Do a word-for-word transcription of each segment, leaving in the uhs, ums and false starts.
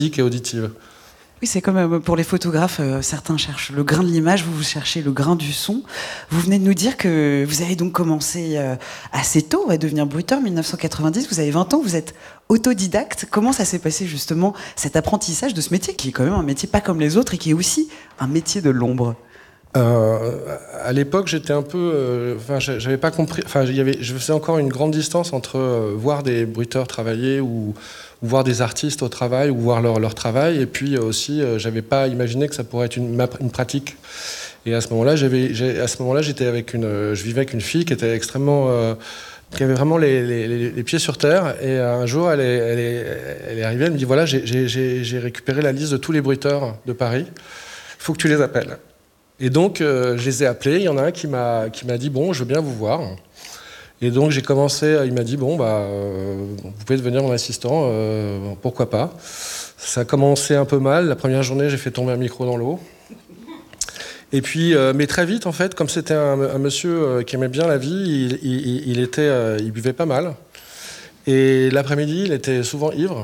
et auditive. Oui, c'est comme euh, pour les photographes, euh, certains cherchent le grain de l'image, vous, vous cherchez le grain du son. Vous venez de nous dire que vous avez donc commencé euh, assez tôt à devenir bruiteur, mille neuf cent quatre-vingt-dix, vous avez vingt ans, vous êtes autodidacte. Comment ça s'est passé justement, cet apprentissage de ce métier, qui est quand même un métier pas comme les autres et qui est aussi un métier de l'ombre? Euh, à l'époque, j'étais un peu, enfin, euh, j'avais pas compris. Enfin, il y avait, je faisais encore une grande distance entre euh, voir des bruiteurs travailler ou, ou voir des artistes au travail ou voir leur, leur travail, et puis euh, aussi, euh, j'avais pas imaginé que ça pourrait être une, une pratique. Et à ce moment-là, j'avais, à ce moment-là, j'étais avec une, je vivais avec une fille qui était extrêmement, euh, qui avait vraiment les, les, les pieds sur terre. Et un jour, elle est, elle est, elle est arrivée, elle me dit voilà, j'ai, j'ai, j'ai récupéré la liste de tous les bruiteurs de Paris. Il faut que tu les appelles. Et donc, euh, je les ai appelés. Il y en a un qui m'a, qui m'a dit « Bon, je veux bien vous voir ». Et donc, j'ai commencé... Il m'a dit « Bon, bah, euh, vous pouvez devenir mon assistant, euh, pourquoi pas ». Ça a commencé un peu mal. La première journée, j'ai fait tomber un micro dans l'eau. Et puis, euh, mais très vite, en fait, comme c'était un, un monsieur euh, qui aimait bien la vie, il, il, il, était, euh, il buvait pas mal. Et l'après-midi, il était souvent ivre.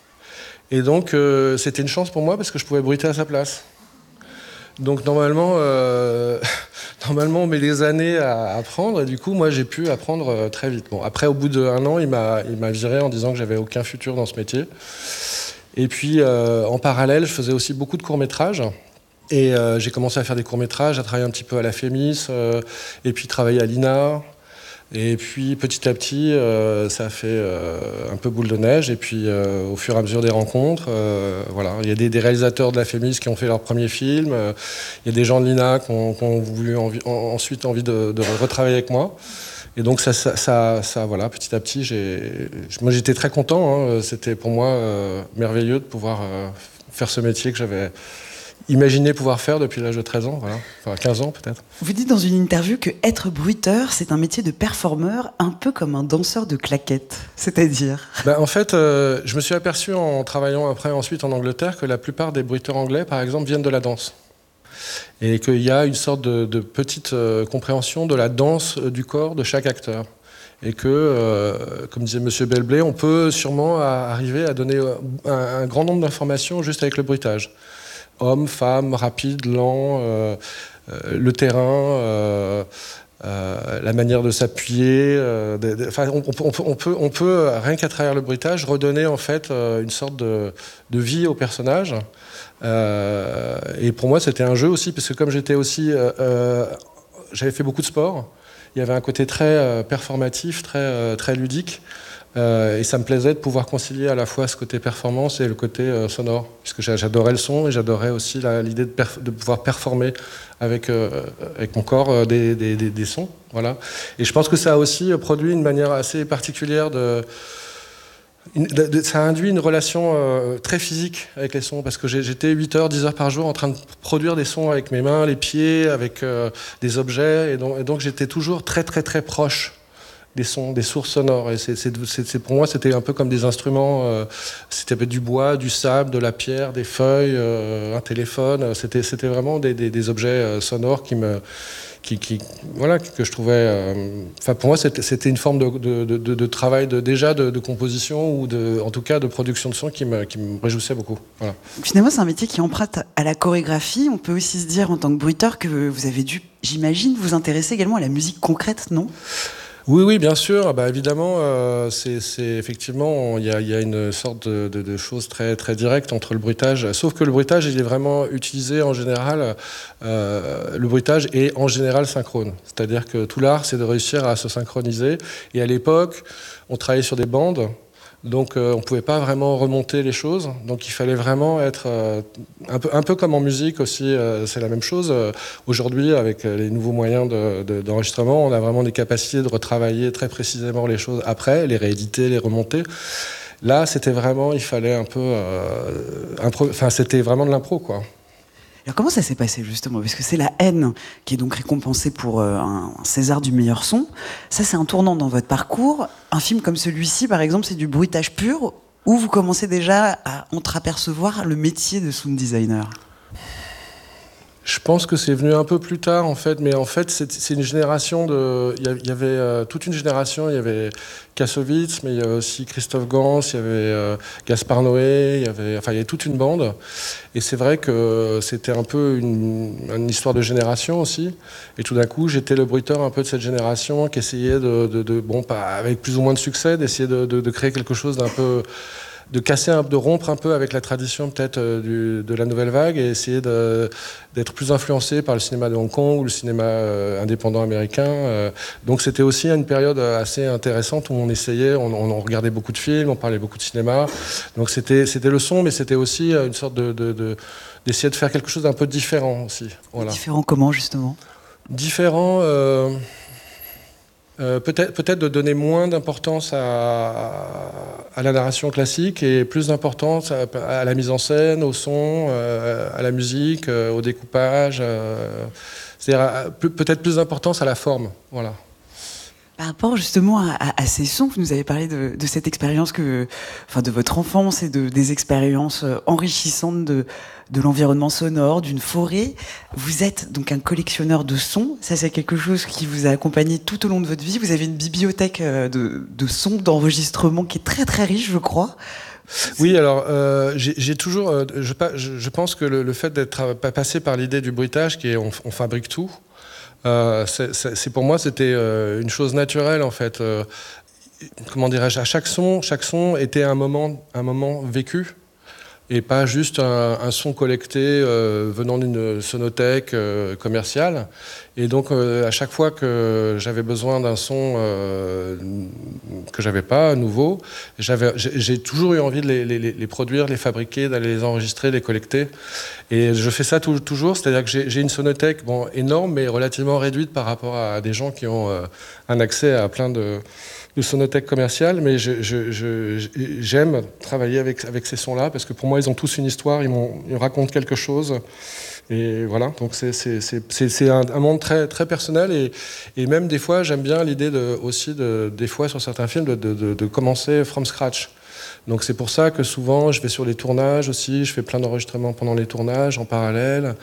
Et donc, euh, c'était une chance pour moi parce que je pouvais bruiter à sa place. Donc normalement, euh, normalement, on met des années à apprendre, et du coup, moi, j'ai pu apprendre euh, très vite. Bon, après, au bout d'un an, il m'a, il m'a viré en disant que j'avais aucun futur dans ce métier. Et puis, euh, en parallèle, je faisais aussi beaucoup de courts-métrages. Et euh, j'ai commencé à faire des courts-métrages, à travailler un petit peu à la Fémis, euh, et puis travailler à l'I N A. Et puis petit à petit, euh, ça a fait euh, un peu boule de neige. Et puis euh, au fur et à mesure des rencontres, euh, voilà, il y a des, des réalisateurs de la Fémis qui ont fait leur premier film. Euh, il y a des gens de l'I N A qui ont, qui ont voulu envie, en, ensuite envie de, de retravailler avec moi. Et donc ça, ça, ça, ça voilà, petit à petit, j'ai, moi j'étais très content. Hein. C'était pour moi euh, merveilleux de pouvoir euh, faire ce métier que j'avais imaginé pouvoir faire depuis l'âge de treize ans, voilà. Enfin quinze ans peut-être. Vous dites dans une interview que être bruiteur, c'est un métier de performeur, un peu comme un danseur de claquettes, c'est-à-dire ben, en fait, euh, je me suis aperçu en travaillant après ensuite en Angleterre que la plupart des bruiteurs anglais, par exemple, viennent de la danse. Et qu'il y a une sorte de, de petite euh, compréhension de la danse euh, du corps de chaque acteur. Et que, euh, comme disait M. Belblé, on peut sûrement à, arriver à donner un, un grand nombre d'informations juste avec le bruitage. Homme, femme, rapide, lent, euh, euh, le terrain, euh, euh, la manière de s'appuyer. Euh, de, de, on, on, on, peut, on peut, rien qu'à travers le bruitage, redonner en fait euh, une sorte de, de vie au personnage. Euh, et pour moi, c'était un jeu aussi, parce que comme j'étais aussi... Euh, euh, j'avais fait beaucoup de sport, il y avait un côté très euh, performatif, très, euh, très ludique. Euh, et ça me plaisait de pouvoir concilier à la fois ce côté performance et le côté euh, sonore, puisque j'adorais le son et j'adorais aussi l'idée de, de pouvoir performer avec, euh, avec mon corps euh, des, des, des, des sons. Voilà. Et je pense que ça a aussi produit une manière assez particulière de... Une, de, de ça a induit une relation euh, très physique avec les sons, parce que j'étais huit heures, dix heures par jour en train de produire des sons avec mes mains, les pieds, avec euh, des objets, et donc, et donc j'étais toujours très très très proche des sons, des sources sonores. Et c'est, c'est, c'est, pour moi, c'était un peu comme des instruments. Euh, c'était du bois, du sable, de la pierre, des feuilles, euh, un téléphone. C'était, c'était vraiment des, des, des objets euh, sonores qui me, qui, qui, voilà, que je trouvais. Euh, enfin, pour moi, c'était, c'était une forme de, de, de, de travail de, déjà de, de composition ou de, en tout cas, de production de son qui me, qui me réjouissait beaucoup. Voilà. Finalement, c'est un métier qui emprunte à la chorégraphie. On peut aussi se dire, en tant que bruiteur, que vous avez dû, j'imagine, vous intéresser également à la musique concrète, non ? Oui, oui, bien sûr. Bah, évidemment, euh, c'est, c'est effectivement, il y a, y a une sorte de, de, de chose très, très directe entre le bruitage. Sauf que le bruitage, il est vraiment utilisé en général. Euh, le bruitage est en général synchrone. C'est-à-dire que tout l'art, c'est de réussir à se synchroniser. Et à l'époque, on travaillait sur des bandes. Donc euh, on ne pouvait pas vraiment remonter les choses, donc il fallait vraiment être euh, un, peu, un peu comme en musique aussi, euh, c'est la même chose. Euh, aujourd'hui, avec les nouveaux moyens de, de, d'enregistrement, on a vraiment des capacités de retravailler très précisément les choses après, les rééditer, les remonter. Là, c'était vraiment, il fallait un peu... Euh, impro- enfin, c'était vraiment de l'impro, quoi. Alors comment ça s'est passé justement ? Parce que c'est La Haine qui est donc récompensée pour euh, un César du meilleur son. Ça, c'est un tournant dans votre parcours. Un film comme celui-ci, par exemple, c'est du bruitage pur, où vous commencez déjà à entreapercevoir le métier de sound designer. Je pense que c'est venu un peu plus tard, en fait, mais en fait, c'est, c'est une génération de... Il y avait euh, toute une génération, il y avait Kassovitz, mais il y avait aussi Christophe Gans, il y avait euh, Gaspard Noé, il y avait... Enfin, il y avait toute une bande. Et c'est vrai que c'était un peu une, une histoire de génération aussi. Et tout d'un coup, j'étais le bruiteur un peu de cette génération qui essayait de... de, de bon, pas avec plus ou moins de succès, d'essayer de, de, de créer quelque chose d'un peu... de casser, un, de rompre un peu avec la tradition peut-être euh, du, de la nouvelle vague et essayer de, d'être plus influencé par le cinéma de Hong Kong ou le cinéma euh, indépendant américain. Euh, donc c'était aussi une période assez intéressante où on essayait, on, on regardait beaucoup de films, on parlait beaucoup de cinéma. Donc c'était, c'était le son, mais c'était aussi une sorte de, de, de, d'essayer de faire quelque chose d'un peu différent aussi. Voilà. Différent comment justement ? Différent... Euh, Euh, peut-être, peut-être de donner moins d'importance à, à la narration classique et plus d'importance à, à la mise en scène, au son, euh, à la musique, euh, au découpage. Euh, c'est-à-dire à, peut-être plus d'importance à la forme. Voilà. Par rapport justement à, à, à ces sons, vous nous avez parlé de, de cette expérience, que, enfin de votre enfance et de, des expériences enrichissantes de, de l'environnement sonore, d'une forêt. Vous êtes donc un collectionneur de sons. Ça, c'est quelque chose qui vous a accompagné tout au long de votre vie. Vous avez une bibliothèque de, de sons, d'enregistrements qui est très très riche, je crois. Oui, alors euh, j'ai, j'ai toujours, euh, je, je pense que le, le fait d'être passé par l'idée du bruitage, qui est on, on fabrique tout. Euh, c'est, c'est, c'est pour moi, c'était euh, une chose naturelle en fait. Euh, comment dirais-je, à chaque son, chaque son était un moment, un moment vécu et pas juste un, un son collecté euh, venant d'une sonothèque euh, commerciale. Et donc, euh, à chaque fois que j'avais besoin d'un son euh, que j'avais pas, nouveau, j'avais, j'ai, j'ai toujours eu envie de les, les, les produire, les fabriquer, d'aller les enregistrer, les collecter. Et je fais ça tout, toujours, c'est-à-dire que j'ai, j'ai une sonothèque bon, énorme, mais relativement réduite par rapport à des gens qui ont euh, un accès à plein de... de sonothèque commerciale, mais je, je, je, j'aime travailler avec, avec ces sons-là, parce que pour moi, ils ont tous une histoire, ils, m'ont, ils racontent quelque chose. Et voilà, donc c'est, c'est, c'est, c'est, c'est un, un monde très, très personnel. Et, et même des fois, j'aime bien l'idée de, aussi, de, des fois, sur certains films, de, de, de commencer from scratch. Donc c'est pour ça que souvent, je vais sur les tournages aussi, je fais plein d'enregistrements pendant les tournages, en parallèle.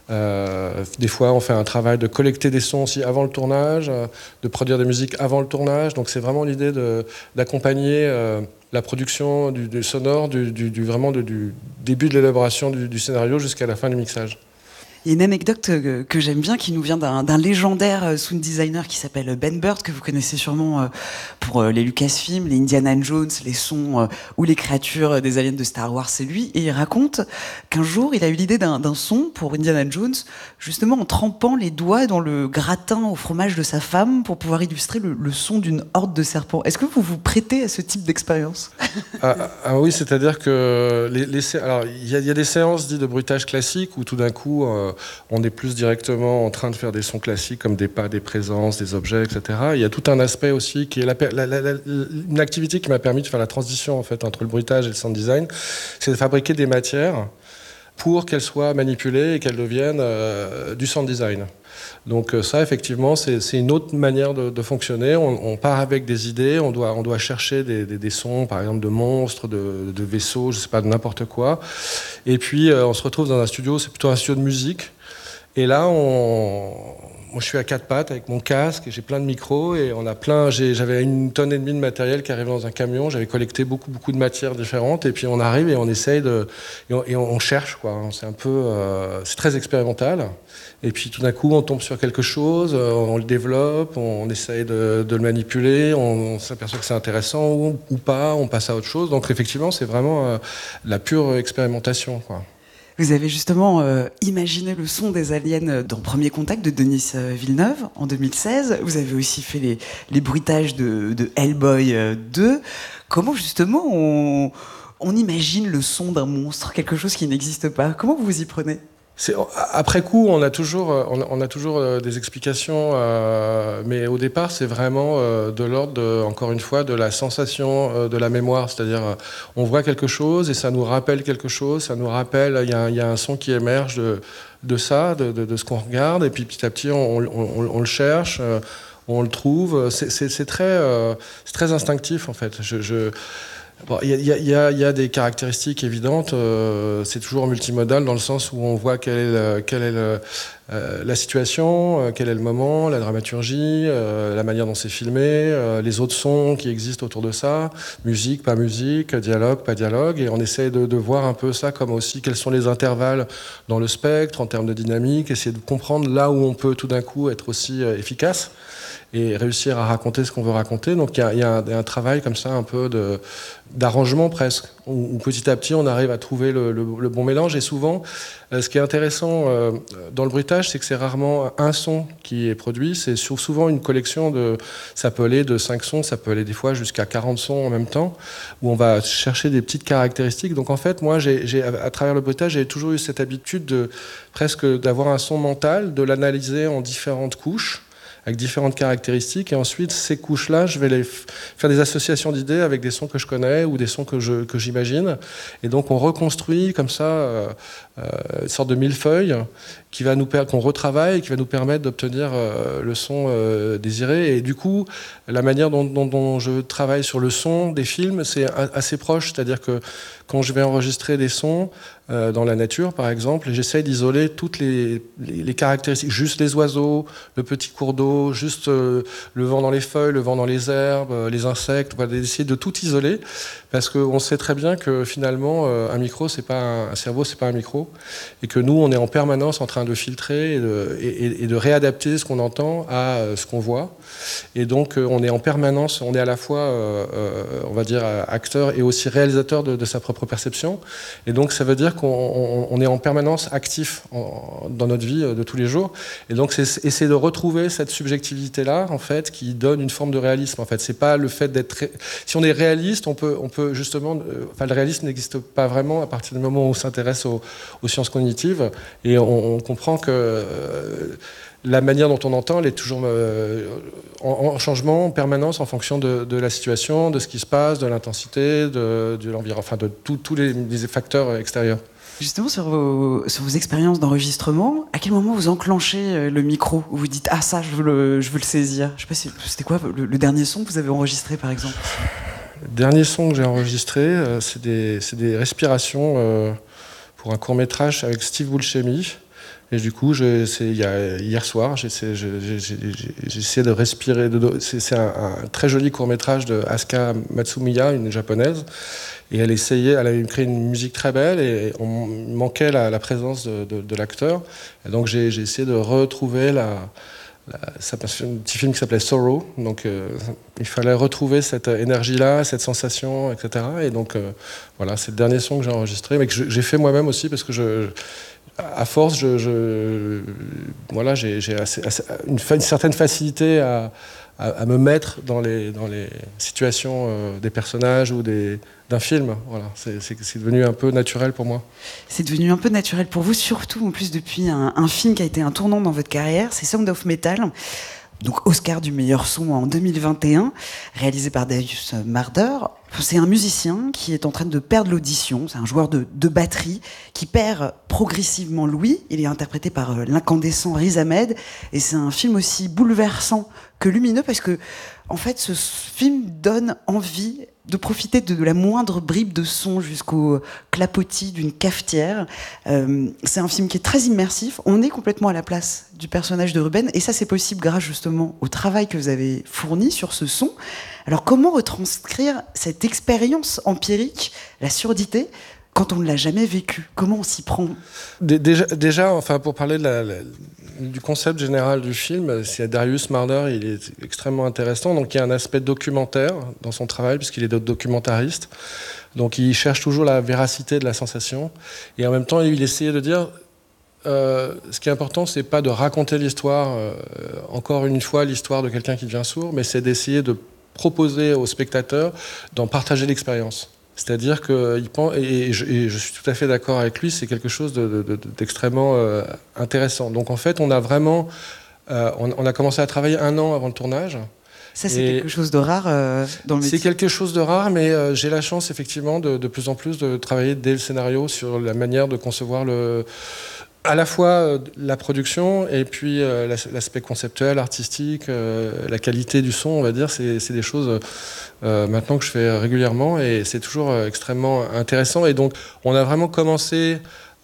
Euh, des fois, on fait un travail de collecter des sons aussi avant le tournage, euh, de produire des musiques avant le tournage. Donc, c'est vraiment l'idée de, d'accompagner euh, la production du, du sonore, du, du, du, vraiment de, du début de l'élaboration du, du scénario jusqu'à la fin du mixage. Il y a une anecdote que, que j'aime bien qui nous vient d'un, d'un légendaire sound designer qui s'appelle Ben Burtt, que vous connaissez sûrement pour les Lucasfilm, les Indiana Jones, les sons ou les créatures des aliens de Star Wars, c'est lui. Et il raconte qu'un jour, il a eu l'idée d'un, d'un son pour Indiana Jones, justement en trempant les doigts dans le gratin au fromage de sa femme pour pouvoir illustrer le, le son d'une horde de serpents. Est-ce que vous vous prêtez à ce type d'expérience ? ah, ah oui, c'est-à-dire que les, les, alors il y, y a des séances dites de bruitage classique où tout d'un coup euh, on est plus directement en train de faire des sons classiques comme des pas, des présences, des objets, et cetera. Il y a tout un aspect aussi qui est la, la, la, la, une activité qui m'a permis de faire la transition en fait entre le bruitage et le sound design, c'est de fabriquer des matières pour qu'elles soient manipulées et qu'elles deviennent euh, du sound design. Donc ça, effectivement, c'est, c'est une autre manière de, de fonctionner. On, on part avec des idées, on doit, on doit chercher des, des, des sons, par exemple de monstres, de, de vaisseaux, je sais pas, de n'importe quoi. Et puis, euh, on se retrouve dans un studio, c'est plutôt un studio de musique. Et là, on... moi, je suis à quatre pattes avec mon casque, et j'ai plein de micros, et on a plein. J'ai... J'avais une tonne et demie de matériel qui arrivait dans un camion. J'avais collecté beaucoup, beaucoup de matières différentes, et puis on arrive et on essaye de, et on, et on cherche, quoi. C'est un peu, euh... c'est très expérimental. Et puis tout d'un coup, on tombe sur quelque chose, on le développe, on essaye de, de le manipuler, on, on s'aperçoit que c'est intéressant ou, ou pas, on passe à autre chose. Donc effectivement, c'est vraiment euh, la pure expérimentation, quoi. Vous avez justement euh, imaginé le son des aliens dans Premier Contact de Denis Villeneuve en deux mille seize. Vous avez aussi fait les, les bruitages de, de Hellboy deux. Comment justement on, on imagine le son d'un monstre, quelque chose qui n'existe pas ? Comment vous vous y prenez ? C'est, après coup, on a toujours, on a, on a toujours des explications, euh, mais au départ, c'est vraiment euh, de l'ordre, de, encore une fois, de la sensation euh, de la mémoire. C'est-à-dire, euh, on voit quelque chose et ça nous rappelle quelque chose, ça nous rappelle, il y a, y a un son qui émerge de, de ça, de, de, de ce qu'on regarde, et puis petit à petit, on, on, on, on le cherche, euh, on le trouve. C'est, c'est, c'est, très, euh, c'est très instinctif, en fait. Je... je Bon, il y, y, y, y a des caractéristiques évidentes. Euh, c'est toujours multimodal dans le sens où on voit quelle est, le, quelle est le, euh, la situation, euh, quel est le moment, la dramaturgie, euh, la manière dont c'est filmé, euh, les autres sons qui existent autour de ça, musique, pas musique, dialogue, pas dialogue. Et on essaie de, de voir un peu ça comme aussi quels sont les intervalles dans le spectre en termes de dynamique, essayer de comprendre là où on peut tout d'un coup être aussi euh, efficace et réussir à raconter ce qu'on veut raconter. Donc il y a, y a un, un travail comme ça, un peu de, d'arrangement presque, où, où petit à petit on arrive à trouver le, le, le bon mélange. Et souvent, euh, ce qui est intéressant euh, dans le bruitage, c'est que c'est rarement un son qui est produit, c'est souvent une collection de, ça peut aller de cinq sons, ça peut aller des fois jusqu'à quarante sons en même temps, où on va chercher des petites caractéristiques. Donc en fait, moi, j'ai, j'ai, à travers le bruitage, j'ai toujours eu cette habitude de presque d'avoir un son mental, de l'analyser en différentes couches, avec différentes caractéristiques, et ensuite ces couches-là, je vais les f- faire des associations d'idées avec des sons que je connais ou des sons que, je, que j'imagine, et donc on reconstruit comme ça euh, euh, une sorte de millefeuille qui va nous per- qu'on retravaille et qui va nous permettre d'obtenir euh, le son euh, désiré. Et du coup, la manière dont, dont, dont je travaille sur le son des films, c'est a- assez proche, c'est-à-dire que quand je vais enregistrer des sons euh, dans la nature, par exemple, j'essaye d'isoler toutes les, les, les caractéristiques, juste les oiseaux, le petit cours d'eau, juste euh, le vent dans les feuilles, le vent dans les herbes, euh, les insectes, voilà, essayer de tout isoler, parce qu'on sait très bien que finalement, euh, un micro, c'est pas un, un cerveau, c'est pas un micro, et que nous, on est en permanence en train de filtrer et de, et, et de réadapter ce qu'on entend à euh, ce qu'on voit. Et donc, euh, on est en permanence, on est à la fois, euh, euh, on va dire, acteur et aussi réalisateur de, de sa propre perception. Et donc, ça veut dire qu'on on, on est en permanence actif en, dans notre vie de tous les jours. Et donc, c'est essayer de retrouver cette subjectivité-là, en fait, qui donne une forme de réalisme. En fait, c'est pas le fait d'être. Ré... Si on est réaliste, on peut, on peut justement. Euh, enfin, le réalisme n'existe pas vraiment à partir du moment où on s'intéresse aux, aux sciences cognitives, et on, on comprend que. Euh, la manière dont on entend, elle est toujours euh, en, en changement, en permanence, en fonction de, de la situation, de ce qui se passe, de l'intensité, de, de l'environnement, enfin de tous les, les facteurs extérieurs. Justement, sur vos, sur vos expériences d'enregistrement, à quel moment vous enclenchez le micro, où vous dites « Ah, ça, je veux le, je veux le saisir ». Je sais pas, c'était quoi le, le dernier son que vous avez enregistré, par exemple? Le dernier son que j'ai enregistré, euh, c'est des, c'est des respirations euh, pour un court-métrage avec Steve Buscemi. Et du coup, je, c'est, y a, hier soir, j'ai essayé de respirer. De, c'est c'est un, un très joli court-métrage de Asuka Matsumiya, une japonaise. Et elle essayait, elle avait créé une musique très belle et on manquait la, la présence de, de, de l'acteur. Et donc j'ai essayé de retrouver la... la ça un petit film qui s'appelait Sorrow. Donc euh, il fallait retrouver cette énergie-là, cette sensation, et cetera. Et donc euh, voilà, c'est le dernier son que j'ai enregistré, mais que j'ai fait moi-même aussi parce que je... À force, je, je, voilà, j'ai une, une certaine facilité à, à, à me mettre dans les, dans les situations euh, des personnages ou d'un film. Voilà, c'est devenu un peu naturel pour moi. C'est devenu un peu naturel pour vous, surtout en plus depuis un, un film qui a été un tournant dans votre carrière, c'est Sound of Metal. Donc Oscar du meilleur son en deux mille vingt et un, réalisé par Darius Marder. C'est un musicien qui est en train de perdre l'audition, c'est un joueur de, de batterie qui perd progressivement l'ouïe. Il est interprété par l'incandescent Riz Ahmed, et c'est un film aussi bouleversant que lumineux parce que, en fait, ce film donne envie de profiter de, de la moindre bribe de son jusqu'au clapotis d'une cafetière. Euh, c'est un film qui est très immersif. On est complètement à la place du personnage de Ruben, et ça, c'est possible grâce justement au travail que vous avez fourni sur ce son. Alors, comment retranscrire cette expérience empirique, la surdité, quand on ne l'a jamais vécu? Comment on s'y prend? Déjà, déjà, enfin, pour parler de la, la, du concept général du film, c'est Darius Marder, il est extrêmement intéressant. Donc, il y a un aspect documentaire dans son travail, puisqu'il est documentariste. Donc, il cherche toujours la véracité de la sensation. Et en même temps, il essayait de dire... Euh, ce qui est important, c'est pas de raconter l'histoire, euh, encore une fois, l'histoire de quelqu'un qui devient sourd, mais c'est d'essayer de proposer aux spectateurs d'en partager l'expérience. C'est-à-dire que, il pense, et je, et je suis tout à fait d'accord avec lui, c'est quelque chose d'extrêmement de, de, euh, intéressant. Donc en fait, on a vraiment, euh, on, on a commencé à travailler un an avant le tournage. Ça, c'est quelque chose de rare euh, dans le métier. C'est quelque chose de rare, mais euh, j'ai la chance, effectivement, de, de plus en plus de travailler dès le scénario sur la manière de concevoir le... à la fois euh, la production et puis euh, l'aspect conceptuel, artistique, euh, la qualité du son, on va dire, c'est, c'est des choses euh, maintenant que je fais régulièrement et c'est toujours euh, extrêmement intéressant. Et donc, on a vraiment commencé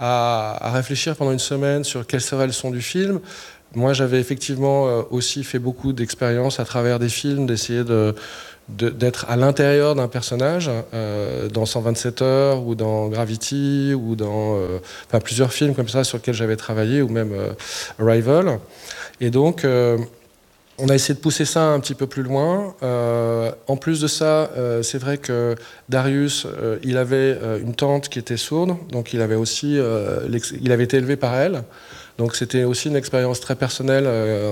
à, à réfléchir pendant une semaine sur quel serait le son du film. Moi, j'avais effectivement euh, aussi fait beaucoup d'expériences à travers des films, d'essayer de De, d'être à l'intérieur d'un personnage, euh, dans cent vingt-sept heures ou dans Gravity ou dans euh, enfin, plusieurs films comme ça sur lesquels j'avais travaillé, ou même euh, Arrival. Et donc, euh, on a essayé de pousser ça un petit peu plus loin. Euh, en plus de ça, euh, c'est vrai que Darius, euh, il avait euh, une tante qui était sourde, donc il avait aussi, euh, il avait été élevé par elle. Donc c'était aussi une expérience très personnelle. Euh,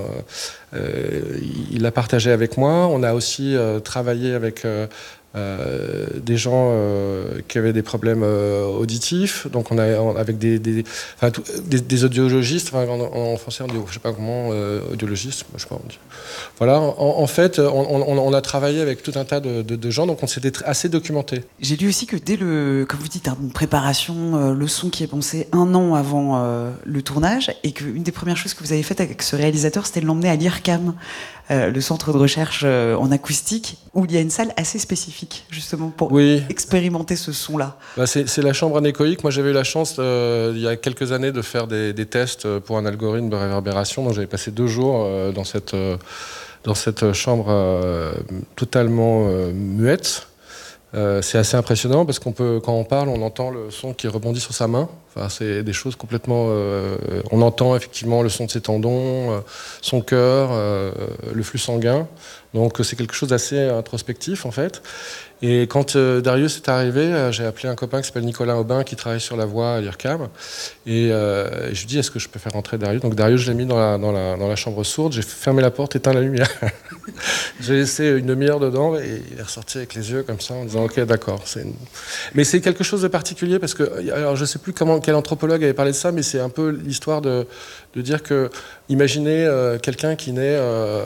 euh, il l'a partagé avec moi. On a aussi euh, travaillé avec euh, euh, des gens euh, qui avaient des problèmes euh, auditifs. Donc on a avec des des, enfin, tout, des, des audiologistes. Enfin, en, en français on dit, je sais pas comment, euh, audiologiste. Je sais pas. On dit. Voilà. En, en fait, on, on, on a travaillé avec tout un tas de, de, de gens. Donc on s'était assez documenté. J'ai lu aussi que dès le, comme vous dites, une préparation, euh, le son qui est pensé un an avant euh, le tournage, et qu'une des premières choses que vous avez faites avec ce réalisateur, c'était de l'emmener à l'I R C A M, euh, le centre de recherche euh, en acoustique, où il y a une salle assez spécifique, justement, pour oui. expérimenter ce son-là. Bah c'est, c'est la chambre anéchoïque. Moi, j'avais eu la chance, euh, il y a quelques années, de faire des, des tests pour un algorithme de réverbération. Donc, j'avais passé deux jours euh, dans cette, euh, dans cette chambre euh, totalement euh, muette. Euh, c'est assez impressionnant parce qu'on peut, quand on parle, on entend le son qui rebondit sur sa main. Enfin, c'est des choses complètement. Euh, on entend effectivement le son de ses tendons, euh, son cœur, euh, le flux sanguin. Donc c'est quelque chose d'assez introspectif en fait. Et quand euh, Darius est arrivé, euh, j'ai appelé un copain qui s'appelle Nicolas Aubin qui travaille sur la voix à l'I R C A M. Et, euh, et je lui ai dit, est-ce que je peux faire rentrer Darius? Donc Darius, je l'ai mis dans la, dans, la, dans la chambre sourde. J'ai fermé la porte, éteint la lumière. J'ai laissé une demi-heure dedans et il est ressorti avec les yeux comme ça en disant, ok, d'accord. C'est une... Mais c'est quelque chose de particulier parce que, alors je ne sais plus comment, quel anthropologue avait parlé de ça, mais c'est un peu l'histoire de, de dire que, imaginez euh, quelqu'un qui naît euh,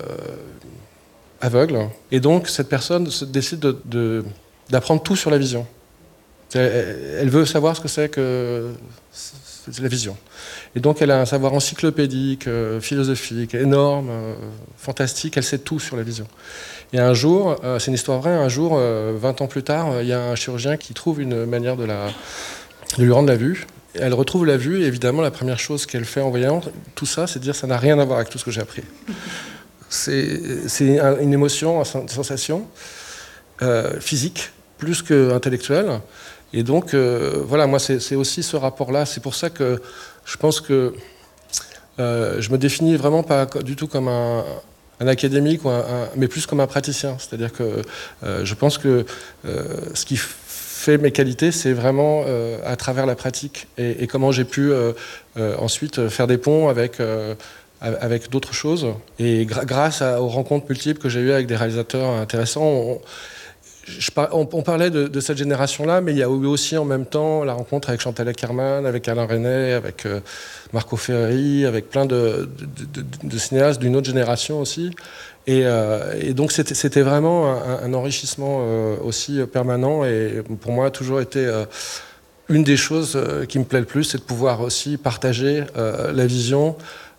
aveugle, et donc cette personne décide de, de, d'apprendre tout sur la vision. Elle, elle veut savoir ce que c'est que c'est la vision. Et donc elle a un savoir encyclopédique, euh, philosophique, énorme, euh, fantastique, elle sait tout sur la vision. Et un jour, euh, c'est une histoire vraie, un jour, euh, vingt ans plus tard, il y a un chirurgien qui trouve une manière de, la, de lui rendre la vue. Et elle retrouve la vue, et évidemment, la première chose qu'elle fait en voyant tout ça, c'est de dire ça n'a rien à voir avec tout ce que j'ai appris. C'est, c'est une émotion, une sensation euh, physique, plus qu'intellectuelle. Et donc, euh, voilà, moi, c'est, c'est aussi ce rapport-là. C'est pour ça que je pense que euh, je me définis vraiment pas du tout comme un, un académique, ou un, un, mais plus comme un praticien. C'est-à-dire que euh, je pense que euh, ce qui fait mes qualités, c'est vraiment euh, à travers la pratique et, et comment j'ai pu euh, euh, ensuite faire des ponts avec... Euh, avec d'autres choses. Et gra- grâce à, aux rencontres multiples que j'ai eues avec des réalisateurs intéressants, on, je par, on, on parlait de, de cette génération-là, mais il y a eu aussi en même temps la rencontre avec Chantal Akerman, avec Alain Resnais, avec euh, Marco Ferreri, avec plein de, de, de, de cinéastes d'une autre génération aussi. Et, euh, et donc c'était, c'était vraiment un, un enrichissement euh, aussi permanent, et pour moi a toujours été... Euh, une des choses euh, qui me plaît le plus, c'est de pouvoir aussi partager euh, la vision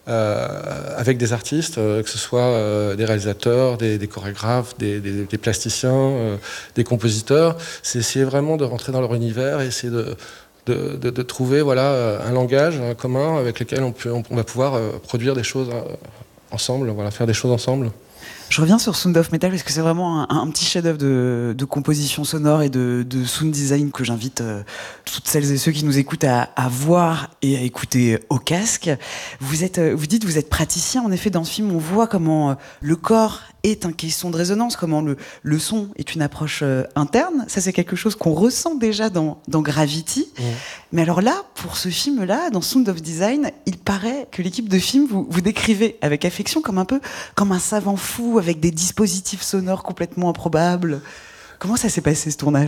Euh, avec des artistes, euh, que ce soit euh, des réalisateurs, des, des chorégraphes, des, des, des plasticiens, euh, des compositeurs. C'est essayer vraiment de rentrer dans leur univers et essayer de, de, de, de trouver voilà, un langage un commun avec lequel on, peut, on, on va pouvoir euh, produire des choses euh, ensemble, voilà, faire des choses ensemble. Je reviens sur Sound of Metal parce que c'est vraiment un, un petit chef-d'œuvre de, de composition sonore et de, de sound design que j'invite euh, toutes celles et ceux qui nous écoutent à, à voir et à écouter au casque. Vous êtes, vous dites, vous êtes praticien. En effet, dans ce film, on voit comment euh, le corps est un caisson de résonance, comment le, le son est une approche euh, interne. Ça, c'est quelque chose qu'on ressent déjà dans, dans Gravity. Mmh. Mais alors là, pour ce film-là, dans Sound of Design, il paraît que l'équipe de film vous, vous décrivez avec affection comme un peu comme un savant fou avec des dispositifs sonores complètement improbables. Comment ça s'est passé, ce tournage ?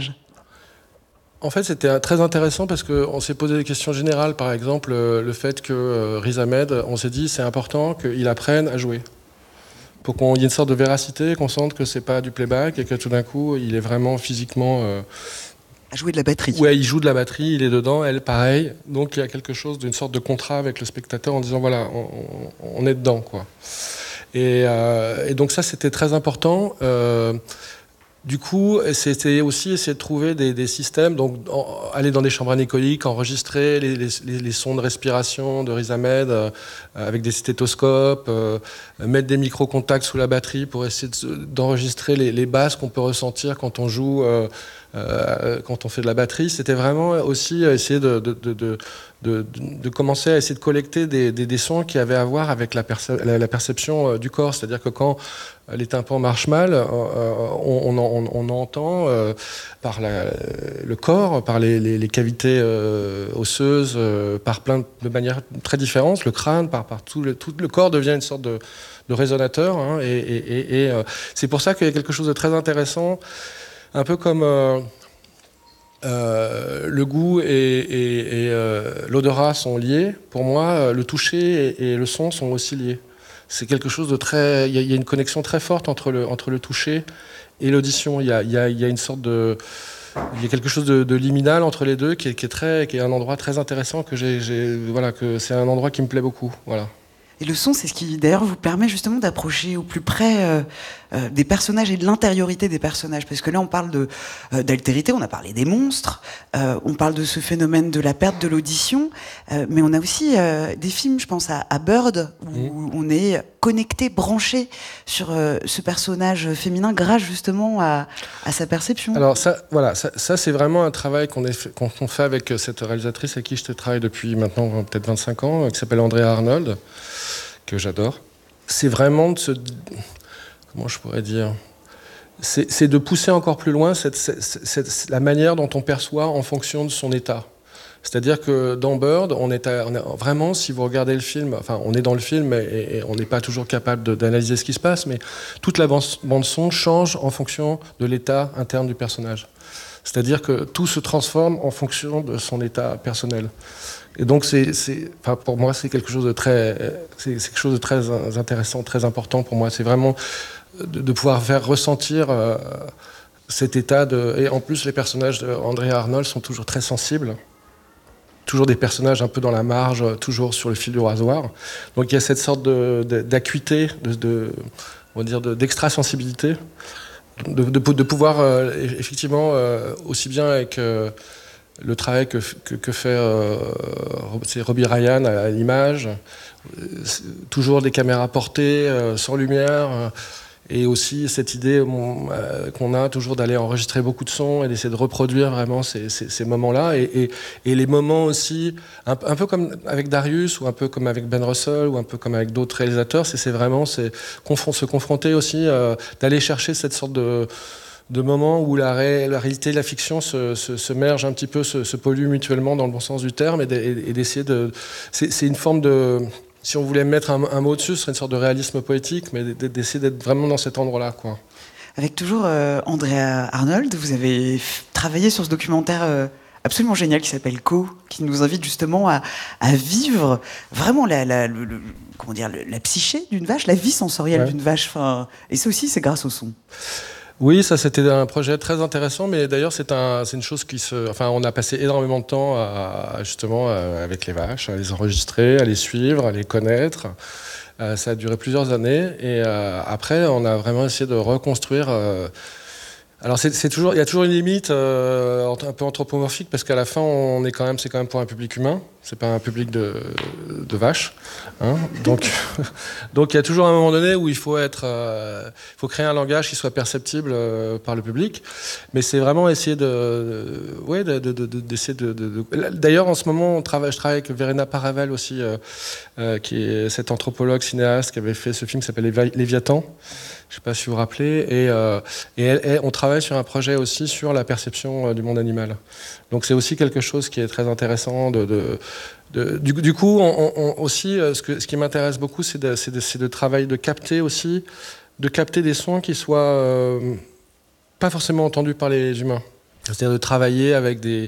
En fait, c'était très intéressant parce qu'on s'est posé des questions générales. Par exemple, le fait que euh, Riz Ahmed, on s'est dit c'est important qu'il apprenne à jouer. Pour qu'il y ait une sorte de véracité, qu'on sente que c'est pas du playback et que tout d'un coup, il est vraiment physiquement euh, À jouer de la batterie. Ouais, il joue de la batterie, il est dedans, elle pareil. Donc il y a quelque chose d'une sorte de contrat avec le spectateur en disant voilà, on, on est dedans, quoi. Et, euh, et donc ça, c'était très important. Euh, Du coup, c'était aussi essayer de trouver des, des systèmes, donc en, aller dans des chambres anéchoïques, enregistrer les, les, les sons de respiration de Riz Ahmed euh, avec des stéthoscopes, euh, mettre des micro-contacts sous la batterie pour essayer de, d'enregistrer les, les basses qu'on peut ressentir quand on joue, euh, euh, quand on fait de la batterie. C'était vraiment aussi essayer de, de, de, de, de, de commencer à essayer de collecter des, des, des sons qui avaient à voir avec la, perce- la, la perception du corps. C'est-à-dire que quand les tympans marchent mal, euh, on, on, on, on entend euh, par la, le corps, par les, les, les cavités euh, osseuses, euh, par plein de, de manières très différentes, le crâne, par, par tout, le, tout le corps devient une sorte de, de résonateur. Hein, et et, et, et euh, c'est pour ça qu'il y a quelque chose de très intéressant, un peu comme euh, euh, le goût et, et, et euh, l'odorat sont liés. Pour moi, le toucher et, et le son sont aussi liés. C'est quelque chose de très... Il y, y a une connexion très forte entre le, entre le toucher et l'audition. Il y a, il y a, il y a une sorte de... Il y a quelque chose de, de liminal entre les deux qui est, qui est, très, qui est un endroit très intéressant. Que j'ai, j'ai, voilà, que c'est un endroit qui me plaît beaucoup. Voilà. Et le son, c'est ce qui, d'ailleurs, vous permet justement d'approcher au plus près euh, euh, des personnages et de l'intériorité des personnages. Parce que là, on parle de, euh, d'altérité, on a parlé des monstres, euh, on parle de ce phénomène de la perte de l'audition, euh, mais on a aussi euh, des films, je pense à, à Bird, où mmh. on est connecté, branché sur euh, ce personnage féminin grâce justement à, à sa perception. Alors ça, voilà, ça, ça c'est vraiment un travail qu'on, est fait, qu'on, qu'on fait avec cette réalisatrice avec qui je travaille depuis maintenant peut-être vingt-cinq ans, qui s'appelle Andrea Arnold, que j'adore. C'est vraiment de se... Comment je pourrais dire c'est, c'est de pousser encore plus loin cette, cette, cette, la manière dont on perçoit en fonction de son état. C'est-à-dire que dans Bird, on est, à, on est vraiment, si vous regardez le film, enfin, on est dans le film et, et on n'est pas toujours capable de, d'analyser ce qui se passe, mais toute la bande-son change en fonction de l'état interne du personnage. C'est-à-dire que tout se transforme en fonction de son état personnel. Et donc, c'est, c'est, enfin, pour moi, c'est quelque chose de très, c'est, c'est quelque chose de très intéressant, très important pour moi. C'est vraiment de, de pouvoir faire ressentir euh, cet état de. Et en plus, les personnages d'Andrea Arnold sont toujours très sensibles. Toujours des personnages un peu dans la marge, toujours sur le fil du rasoir. Donc il y a cette sorte de, de, d'acuité, de, de, on va dire de, d'extrasensibilité, de, de, de pouvoir euh, effectivement euh, aussi bien avec euh, le travail que, que, que fait euh, c'est Robbie Ryan à, à l'image, euh, toujours des caméras portées, euh, sans lumière. Euh, Et aussi cette idée euh, qu'on a toujours d'aller enregistrer beaucoup de sons et d'essayer de reproduire vraiment ces, ces, ces moments-là. Et, et, et les moments aussi, un, un peu comme avec Darius, ou un peu comme avec Ben Russell, ou un peu comme avec d'autres réalisateurs, c'est, c'est vraiment c'est, confron- se confronter aussi, euh, d'aller chercher cette sorte de, de moment où la, ré, la réalité et la fiction se, se, se mergent un petit peu, se, se polluent mutuellement dans le bon sens du terme, et, et, et d'essayer de... C'est, c'est une forme de... Si on voulait mettre un, un mot dessus, ce serait une sorte de réalisme poétique, mais d'essayer d'être vraiment dans cet endroit-là, quoi. Avec toujours euh, Andrea Arnold, vous avez f- travaillé sur ce documentaire euh, absolument génial qui s'appelle Co, qui nous invite justement à, à vivre vraiment la, la, le, le, comment dire, le, la psyché d'une vache, la vie sensorielle ouais. d'une vache. Enfin, et ça aussi, c'est grâce au son. Oui, ça c'était un projet très intéressant, mais d'ailleurs c'est, un, c'est une chose qui se... Enfin, on a passé énormément de temps à, justement avec les vaches, à les enregistrer, à les suivre, à les connaître. Euh, ça a duré plusieurs années, et euh, après on a vraiment essayé de reconstruire... Euh, alors c'est, c'est toujours, il y a toujours une limite euh, un peu anthropomorphique, parce qu'à la fin on est quand même, c'est quand même pour un public humain, c'est pas un public de, de vaches, hein. Donc, donc il y a toujours un moment donné où il faut être, euh, il faut créer un langage qui soit perceptible euh, par le public, mais c'est vraiment essayer de, de ouais, de, de, de, d'essayer de, de, de. D'ailleurs en ce moment on travaille, je travaille avec Verena Paravel aussi, euh, euh, qui est cette anthropologue cinéaste qui avait fait ce film qui s'appelle Léviathan. Je ne sais pas si vous vous rappelez, et, euh, et, elle, et on travaille sur un projet aussi sur la perception euh, du monde animal. Donc c'est aussi quelque chose qui est très intéressant. De, de, de, du, du coup, on, on, aussi, ce, que, ce qui m'intéresse beaucoup, c'est de, c'est, de, c'est de travailler, de capter aussi, de capter des sons qui soient euh, pas forcément entendus par les humains. C'est-à-dire de travailler avec des,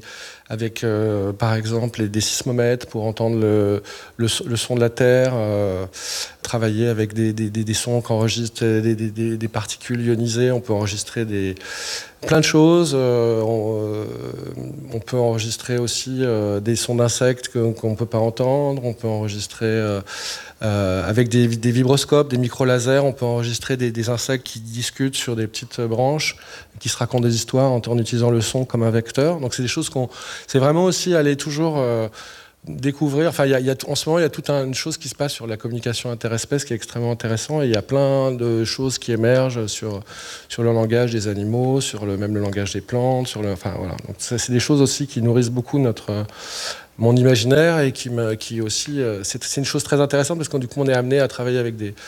avec euh, par exemple des sismomètres pour entendre le, le, le son de la Terre, euh, travailler avec des, des, des, des sons qui enregistrent des, des, des particules ionisées, on peut enregistrer des, plein de choses, euh, on, euh, on peut enregistrer aussi euh, des sons d'insectes que, qu'on ne peut pas entendre, on peut enregistrer euh, euh, avec des, des vibroscopes, des micro-lasers, on peut enregistrer des, des insectes qui discutent sur des petites branches, qui se racontent des histoires en, en utilisant le son comme un vecteur. Donc c'est des choses qu'on... C'est vraiment aussi aller toujours... Euh, découvrir, enfin, y a, y a, en ce moment, il y a toute un, une chose qui se passe sur la communication interespèce qui est extrêmement intéressant, et il y a plein de choses qui émergent sur, sur le langage des animaux, sur le, même le langage des plantes, sur le, enfin, voilà. Donc, ça, c'est des choses aussi qui nourrissent beaucoup notre, mon imaginaire, et qui, me, qui aussi, c'est, c'est une chose très intéressante, parce que du coup, on est amené à travailler avec des,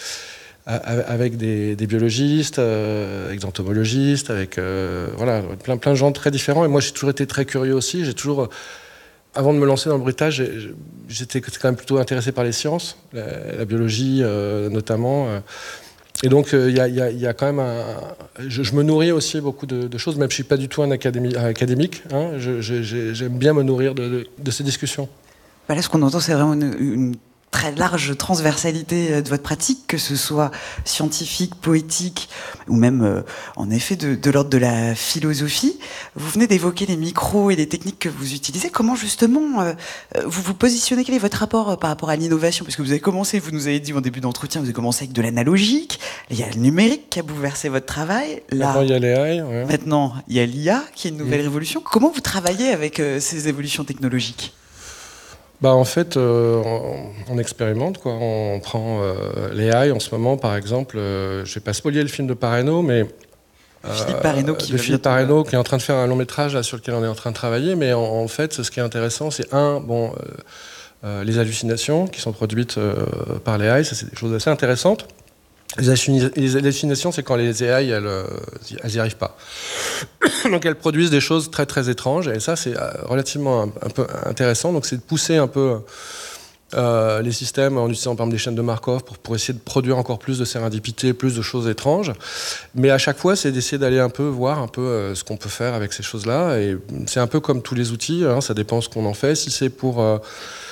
avec des, des biologistes, euh, avec des entomologistes, avec euh, voilà, plein, plein de gens très différents, et moi, j'ai toujours été très curieux aussi, j'ai toujours... Avant de me lancer dans le bruitage, j'étais quand même plutôt intéressé par les sciences, la, la biologie euh, notamment. Et donc, il euh, y, y, y a quand même un... Je, je me nourris aussi beaucoup de, de choses, même si je ne suis pas du tout un académi, académique. Hein, je, je, j'aime bien me nourrir de, de, de ces discussions. Bah là, ce qu'on entend, c'est vraiment une... une... très large transversalité de votre pratique, que ce soit scientifique, poétique, ou même, euh, en effet, de, de l'ordre de la philosophie. Vous venez d'évoquer les micros et les techniques que vous utilisez. Comment, justement, euh, vous vous positionnez? Quel est votre rapport euh, par rapport à l'innovation? Parce que vous avez commencé, vous nous avez dit en début d'entretien, vous avez commencé avec de l'analogique. Il y a le numérique qui a bouleversé votre travail. Là, maintenant, il y a l'A I. Ouais. Maintenant, il y a l'I A, qui est une nouvelle mmh. révolution. Comment vous travaillez avec euh, ces évolutions technologiques? Bah en fait, euh, on, on expérimente, quoi. On prend euh, les A I en ce moment, par exemple. Euh, je vais pas spoiler le film de Pareno, mais euh, Philippe Pareno, qui, de Philippe Pareno, qui est en train de faire un long métrage là, sur lequel on est en train de travailler. Mais en, en fait, ce qui est intéressant, c'est un, bon, euh, euh, les hallucinations qui sont produites euh, par les A I, ça c'est des choses assez intéressantes. Les hallucinations, c'est quand les A I, elles, elles n'y arrivent pas. Donc elles produisent des choses très très étranges, et ça c'est relativement un, un peu intéressant. Donc c'est de pousser un peu euh, les systèmes en utilisant par exemple des chaînes de Markov pour, pour essayer de produire encore plus de sérendipité, plus de choses étranges. Mais à chaque fois, c'est d'essayer d'aller un peu voir un peu euh, ce qu'on peut faire avec ces choses-là. Et c'est un peu comme tous les outils, hein, ça dépend ce qu'on en fait. Si c'est pour euh,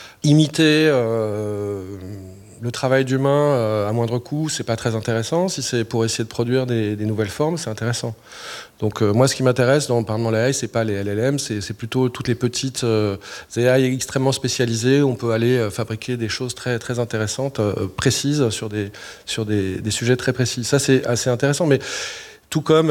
imiter euh, le travail d'humain euh, à moindre coût, c'est pas très intéressant. Si c'est pour essayer de produire des, des nouvelles formes, c'est intéressant. Donc euh, moi, ce qui m'intéresse dans parlant de l'A I, c'est pas les L L M, c'est, c'est plutôt toutes les petites euh, A I extrêmement spécialisées où on peut aller euh, fabriquer des choses très très intéressantes, euh, précises sur des sur des, des sujets très précis. Ça, c'est assez intéressant, mais tout comme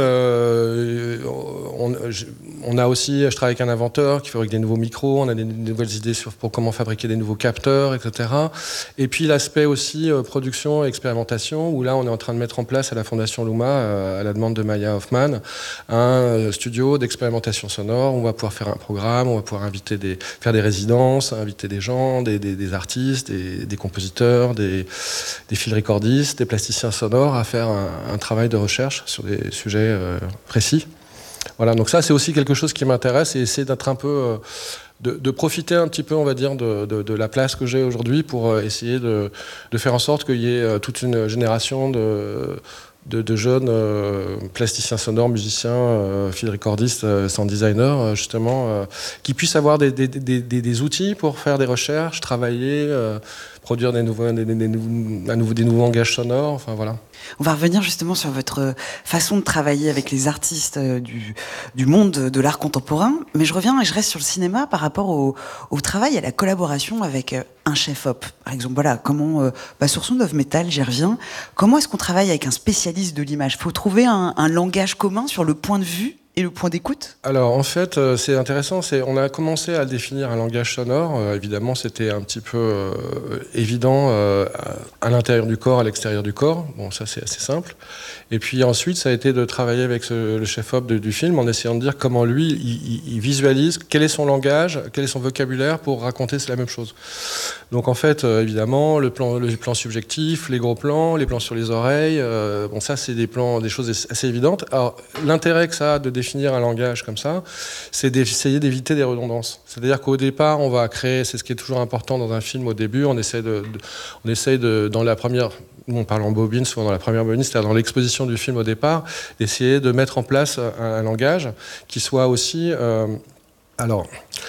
euh, on, on a aussi, je travaille avec un inventeur qui fabrique des nouveaux micros, on a des, des nouvelles idées sur pour comment fabriquer des nouveaux capteurs, et cetera. Et puis l'aspect aussi euh, production et expérimentation, où là on est en train de mettre en place à la Fondation Luma, euh, à la demande de Maya Hoffman, un euh, studio d'expérimentation sonore où on va pouvoir faire un programme, on va pouvoir inviter des, faire des résidences, inviter des gens, des, des, des artistes, des, des compositeurs, des, des field recordistes, des plasticiens sonores à faire un, un travail de recherche sur des sujets euh, précis. Voilà, donc ça c'est aussi quelque chose qui m'intéresse, et essayer d'être un peu, euh, de, de profiter un petit peu, on va dire, de, de, de la place que j'ai aujourd'hui pour euh, essayer de, de faire en sorte qu'il y ait euh, toute une génération de, de, de jeunes euh, plasticiens sonores, musiciens, euh, field recordistes, euh, sound designers, euh, justement, euh, qui puissent avoir des, des, des, des, des outils pour faire des recherches, travailler, euh, produire des nouveaux, des, des, des, nouveaux, à nouveau, des nouveaux langages sonores, enfin voilà. On va revenir justement sur votre façon de travailler avec les artistes du, du monde de l'art contemporain, mais je reviens et je reste sur le cinéma par rapport au, au travail et à la collaboration avec un chef-op. Par exemple, voilà, comment, bah sur Sound of Metal, j'y reviens, comment est-ce qu'on travaille avec un spécialiste de l'image? Il faut trouver un, un langage commun sur le point de vue et le point d'écoute? Alors en fait, euh, c'est intéressant, c'est, on a commencé à définir un langage sonore, euh, évidemment c'était un petit peu euh, évident euh, à l'intérieur du corps, à l'extérieur du corps, bon ça c'est assez simple. Et puis ensuite ça a été de travailler avec ce, le chef-op de, du film en essayant de dire comment lui, il, il visualise, quel est son langage, quel est son vocabulaire pour raconter c'est la même chose. Donc en fait, euh, évidemment, le plan, le plan subjectif, les gros plans, les plans sur les oreilles, euh, bon ça c'est des plans, des choses assez évidentes. Alors l'intérêt que ça a de définir un langage comme ça, c'est d'essayer d'éviter des redondances. C'est-à-dire qu'au départ, on va créer, c'est ce qui est toujours important dans un film au début, on essaie de, de on essaie de, dans la première, nous on parle en bobine, souvent dans la première bobine, c'est-à-dire dans l'exposition du film au départ, d'essayer de mettre en place un, un langage qui soit aussi, euh, alors,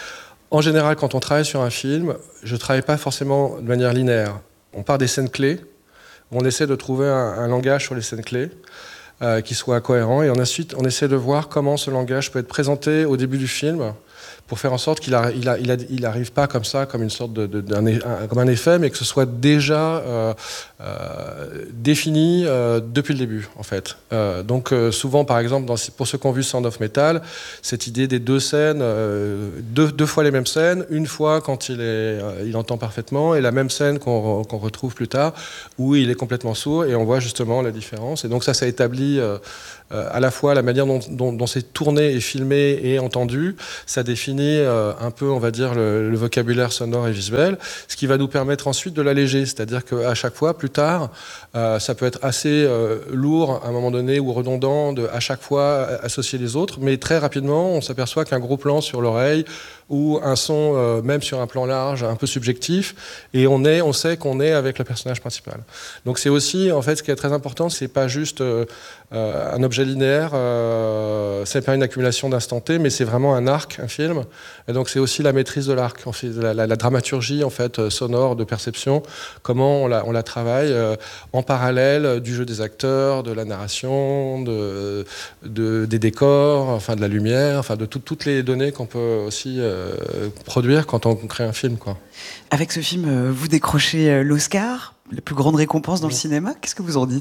En général, quand on travaille sur un film, je ne travaille pas forcément de manière linéaire. On part des scènes clés, on essaie de trouver un, un langage sur les scènes clés euh, qui soit cohérent, et ensuite on essaie de voir comment ce langage peut être présenté au début du film, pour faire en sorte qu'il n'arrive il a, il a, il arrive pas comme ça, comme une sorte de, de, d'un, un, comme un effet, mais que ce soit déjà euh, euh, défini euh, depuis le début, en fait. Euh, donc euh, souvent, par exemple, dans, pour ceux qui ont vu Sound of Metal, cette idée des deux scènes, euh, deux, deux fois les mêmes scènes, une fois quand il, est, euh, il entend parfaitement, et la même scène qu'on, qu'on retrouve plus tard, où il est complètement sourd, et on voit justement la différence. Et donc ça, ça établit euh, euh, à la fois la manière dont, dont, dont c'est tourné et filmé et entendu, ça définit euh, un peu, on va dire, le, le vocabulaire sonore et visuel, ce qui va nous permettre ensuite de l'alléger, c'est-à-dire qu'à chaque fois, plus tard, euh, ça peut être assez euh, lourd à un moment donné ou redondant de à chaque fois associer les autres, mais très rapidement, on s'aperçoit qu'un gros plan sur l'oreille ou un son, euh, même sur un plan large, un peu subjectif, et on, est, on sait qu'on est avec le personnage principal. Donc c'est aussi, en fait, ce qui est très important, c'est pas juste euh, euh, un objet linéaire, euh, c'est pas une accumulation d'instant T, mais c'est vraiment un arc, un film, et donc c'est aussi la maîtrise de l'arc, en fait, la, la, la dramaturgie, en fait, sonore, de perception, comment on la, on la travaille euh, en parallèle du jeu des acteurs, de la narration, de, de, des décors, enfin de la lumière, enfin de tout, toutes les données qu'on peut aussi euh, produire quand on crée un film, quoi. Avec ce film, vous décrochez l'Oscar, la plus grande récompense dans le cinéma. Qu'est-ce que vous en dites ?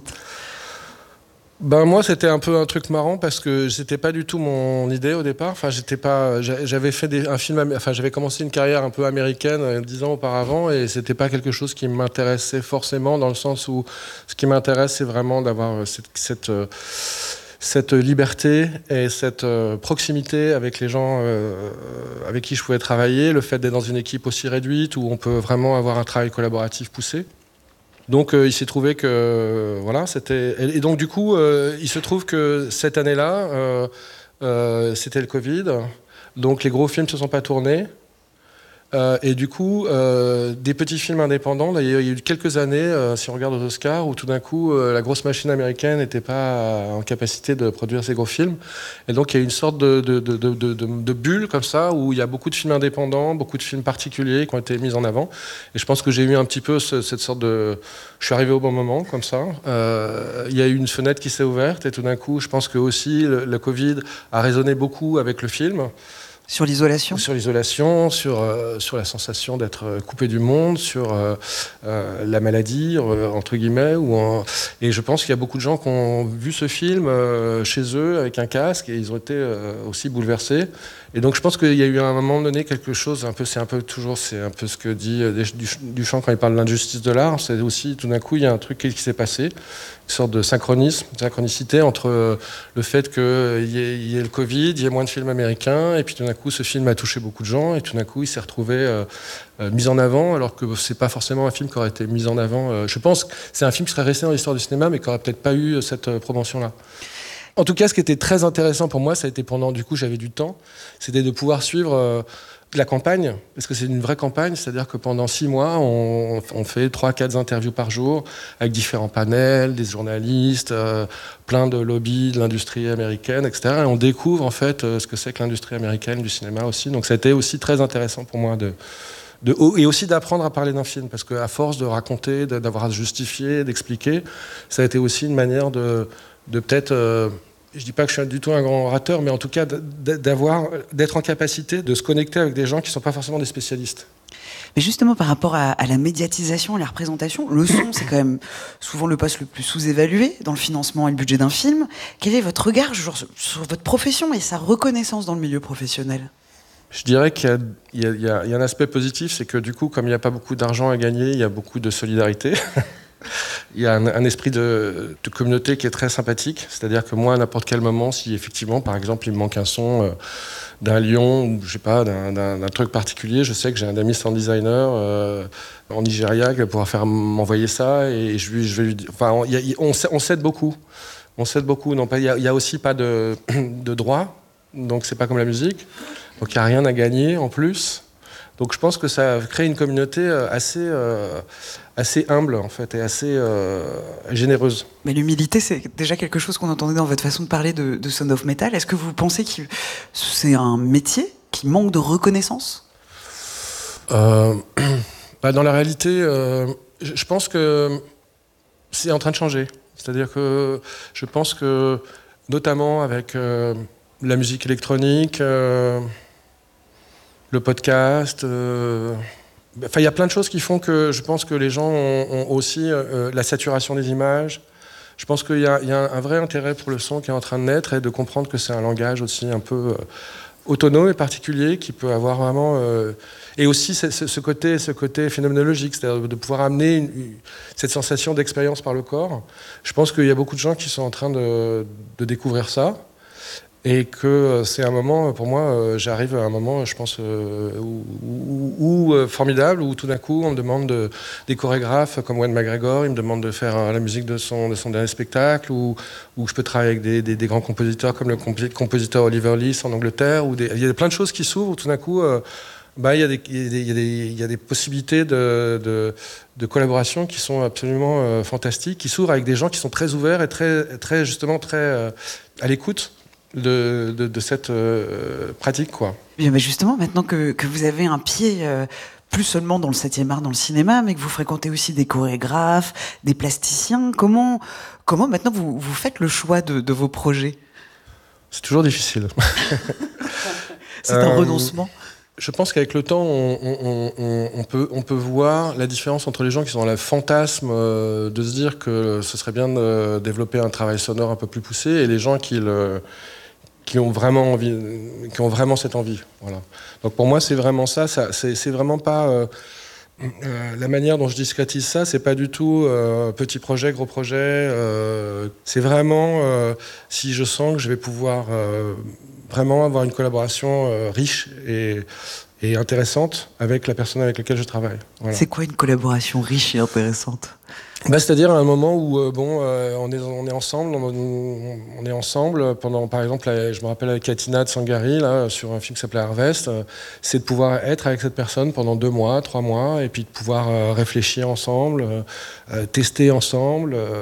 Ben moi, c'était un peu un truc marrant parce que c'était pas du tout mon idée au départ. Enfin, j'étais pas, j'avais fait des, un film, enfin, j'avais commencé une carrière un peu américaine dix ans auparavant, et c'était pas quelque chose qui m'intéressait forcément, dans le sens où ce qui m'intéresse, c'est vraiment d'avoir cette, cette cette liberté et cette euh, proximité avec les gens euh, avec qui je pouvais travailler, le fait d'être dans une équipe aussi réduite où on peut vraiment avoir un travail collaboratif poussé. Donc euh, il s'est trouvé que euh, voilà, c'était et, et donc du coup euh, il se trouve que cette année-là euh, euh, c'était le Covid, donc les gros films se sont pas tournés. Euh, et du coup, euh, des petits films indépendants, là, il y a eu quelques années, euh, si on regarde aux Oscars, où tout d'un coup, euh, la grosse machine américaine n'était pas en capacité de produire ces gros films. Et donc, il y a eu une sorte de, de, de, de, de, de bulle comme ça, où il y a beaucoup de films indépendants, beaucoup de films particuliers qui ont été mis en avant. Et je pense que j'ai eu un petit peu ce, cette sorte de... Je suis arrivé au bon moment, comme ça. Euh, il y a eu une fenêtre qui s'est ouverte, et tout d'un coup, je pense que aussi, le, le Covid a résonné beaucoup avec le film. Sur l'isolation ? Sur l'isolation, sur, euh, sur la sensation d'être coupé du monde, sur euh, euh, la maladie, euh, entre guillemets. Ou en... Et je pense qu'il y a beaucoup de gens qui ont vu ce film euh, chez eux avec un casque, et ils ont été euh, aussi bouleversés. Et donc je pense qu'il y a eu à un moment donné quelque chose, un peu, c'est un peu toujours, c'est un peu ce que dit euh, Duchamp quand il parle de l'injustice de l'art. C'est aussi, tout d'un coup, il y a un truc qui s'est passé, une sorte de synchronisme, de synchronicité entre euh, le fait qu'il y, y ait le Covid, il y ait moins de films américains, et puis tout d'un coup, ce film a touché beaucoup de gens, et tout d'un coup, il s'est retrouvé euh, euh, mis en avant, alors que c'est pas forcément un film qui aurait été mis en avant. Euh, je pense que c'est un film qui serait resté dans l'histoire du cinéma, mais qui aurait peut-être pas eu cette euh, promotion-là. En tout cas, ce qui était très intéressant pour moi, ça a été pendant, du coup, j'avais du temps, c'était de pouvoir suivre euh, la campagne, parce que c'est une vraie campagne, c'est-à-dire que pendant six mois, on, on fait trois, quatre interviews par jour, avec différents panels, des journalistes, euh, plein de lobbies de l'industrie américaine, et cetera. Et on découvre, en fait, euh, ce que c'est que l'industrie américaine du cinéma aussi. Donc ça a été aussi très intéressant pour moi de... De, et aussi d'apprendre à parler d'un film, parce qu'à force de raconter, d'avoir à se justifier, d'expliquer, ça a été aussi une manière de, de peut-être, euh, je dis pas que je suis du tout un grand orateur, mais en tout cas d'avoir, d'être en capacité de se connecter avec des gens qui ne sont pas forcément des spécialistes. Mais justement, par rapport à, à la médiatisation et la représentation, le son, c'est quand même souvent le poste le plus sous-évalué dans le financement et le budget d'un film. Quel est votre regard genre, sur, sur votre profession et sa reconnaissance dans le milieu professionnel ? Je dirais qu'il y a, il y a, il y a, il y a un aspect positif, c'est que du coup, comme il n'y a pas beaucoup d'argent à gagner, il y a beaucoup de solidarité. Il y a un, un esprit de, de communauté qui est très sympathique. C'est-à-dire que moi, à n'importe quel moment, si effectivement, par exemple, il me manque un son euh, d'un lion ou je sais pas, d'un, d'un, d'un truc particulier, je sais que j'ai un ami sound designer euh, en Nigeria qui va pouvoir faire m'envoyer ça, et je, je vais lui dire. Enfin, on, y a, on, on s'aide beaucoup. On s'aide beaucoup. Non, pas, il y a, il y a aussi pas de, de droit, donc c'est pas comme la musique. Donc il n'y a rien à gagner en plus. Donc je pense que ça crée une communauté assez, euh, assez humble en fait, et assez euh, généreuse. Mais l'humilité, c'est déjà quelque chose qu'on entendait dans votre façon de parler de, de Sound of Metal. Est-ce que vous pensez que c'est un métier qui manque de reconnaissance ? euh, bah Dans la réalité, euh, je pense que c'est en train de changer. C'est-à-dire que je pense que, notamment avec euh, la musique électronique, euh, le podcast, euh, enfin, il y a plein de choses qui font que je pense que les gens ont, ont aussi euh, la saturation des images. Je pense qu'il y a, il y a un vrai intérêt pour le son qui est en train de naître et de comprendre que c'est un langage aussi un peu euh, autonome et particulier qui peut avoir vraiment... Euh, et aussi ce, ce, côté, ce côté phénoménologique, c'est-à-dire de pouvoir amener une, une, cette sensation d'expérience par le corps. Je pense qu'il y a beaucoup de gens qui sont en train de, de découvrir ça. Et que c'est un moment, pour moi, euh, j'arrive à un moment, je pense, euh, où, où, où, euh, formidable, où tout d'un coup, on me demande de, des chorégraphes comme Wayne McGregor, il me demande de faire euh, la musique de son, de son dernier spectacle, où, où je peux travailler avec des, des, des grands compositeurs comme le compositeur Oliver Lees en Angleterre. Où des, il y a plein de choses qui s'ouvrent, où tout d'un coup, euh, bah, il y a des, il y a des, il y a des possibilités de, de, de collaboration qui sont absolument euh, fantastiques, qui s'ouvrent avec des gens qui sont très ouverts et très, très justement très euh, à l'écoute De, de, de cette euh, pratique, quoi. Bien, mais justement, maintenant que, que vous avez un pied euh, plus seulement dans le septième art, dans le cinéma, mais que vous fréquentez aussi des chorégraphes, des plasticiens, comment, comment maintenant vous, vous faites le choix de, de vos projets ? C'est toujours difficile. C'est un euh, renoncement. Je pense qu'avec le temps, on, on, on, on, peut, on peut voir la différence entre les gens qui sont dans le fantasme euh, de se dire que ce serait bien de développer un travail sonore un peu plus poussé, et les gens qui le... qui ont vraiment envie, qui ont vraiment cette envie. Voilà. Donc pour moi, c'est vraiment ça. ça c'est, c'est vraiment pas euh, euh, la manière dont je discrétise ça. C'est pas du tout euh, petit projet, gros projet. Euh, c'est vraiment euh, si je sens que je vais pouvoir euh, vraiment avoir une collaboration euh, riche et et intéressante avec la personne avec laquelle je travaille. Voilà. C'est quoi une collaboration riche et intéressante ? Bah, c'est-à-dire à un moment où euh, bon, euh, on est on est ensemble, on, on est ensemble pendant, par exemple, là, je me rappelle avec Katina de Sangari là sur un film qui s'appelait Harvest, euh, c'est de pouvoir être avec cette personne pendant deux mois, trois mois, et puis de pouvoir euh, réfléchir ensemble, euh, euh, tester ensemble, euh,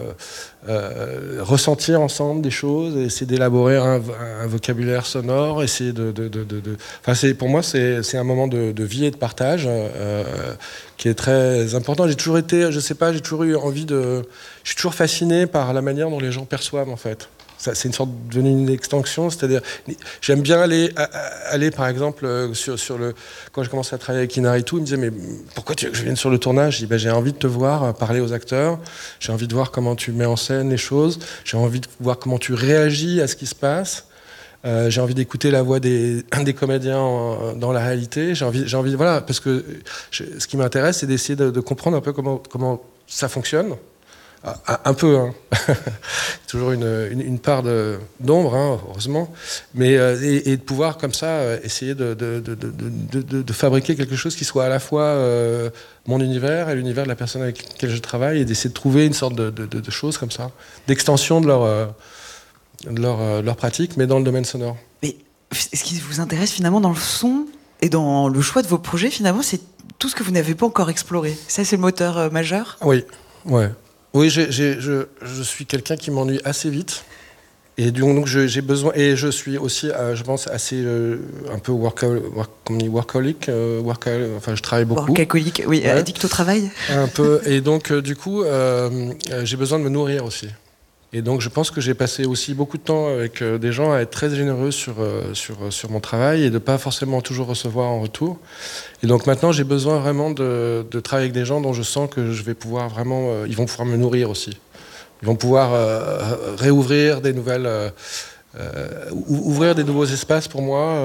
euh, ressentir ensemble des choses, essayer d'élaborer un, un vocabulaire sonore, essayer de, de, de, de, de... Enfin, c'est, pour moi, c'est, c'est un moment de, de vie et de partage euh, qui est très important. J'ai toujours été, je sais pas, j'ai toujours eu envie de... Je suis toujours fasciné par la manière dont les gens perçoivent, en fait. Ça, c'est une sorte de une extension, c'est-à-dire j'aime bien aller, à, aller par exemple sur, sur le, quand je commençais à travailler avec Inaritu, il me disait mais pourquoi tu veux que je vienne sur le tournage? Je dis ben, j'ai envie de te voir parler aux acteurs, j'ai envie de voir comment tu mets en scène les choses, j'ai envie de voir comment tu réagis à ce qui se passe. Euh, j'ai envie d'écouter la voix des, des comédiens en, dans la réalité. J'ai envie, j'ai envie, voilà, parce que je, ce qui m'intéresse, c'est d'essayer de, de comprendre un peu comment, comment ça fonctionne. Un peu, hein. Toujours une, une, une part de, d'ombre, hein, heureusement, mais euh, et, et de pouvoir comme ça euh, essayer de, de, de, de, de, de fabriquer quelque chose qui soit à la fois euh, mon univers et l'univers de la personne avec laquelle je travaille, et d'essayer de trouver une sorte de, de, de, de choses comme ça, d'extension de leur, euh, de leur, euh, de leur pratique, mais dans le domaine sonore. Mais ce qui vous intéresse finalement dans le son et dans le choix de vos projets, finalement, c'est tout ce que vous n'avez pas encore exploré. Ça, c'est le moteur euh, majeur ? Oui, ouais. Oui, j'ai, j'ai, je, je suis quelqu'un qui m'ennuie assez vite, et donc je, j'ai besoin, et je suis aussi, euh, je pense, assez euh, un peu workaholic, work, workaholic, euh, workaholic, enfin je travaille beaucoup. Workaholic, oui, ouais. Addict au travail. Un peu, et donc euh, du coup, euh, j'ai besoin de me nourrir aussi. Et donc je pense que j'ai passé aussi beaucoup de temps avec euh, des gens à être très généreux sur, euh, sur, sur mon travail et de pas forcément toujours recevoir en retour. Et donc maintenant j'ai besoin vraiment de, de travailler avec des gens dont je sens que je vais pouvoir vraiment, euh, ils vont pouvoir me nourrir aussi. Ils vont pouvoir euh, réouvrir des nouvelles, euh, euh, ouvrir des nouveaux espaces pour moi,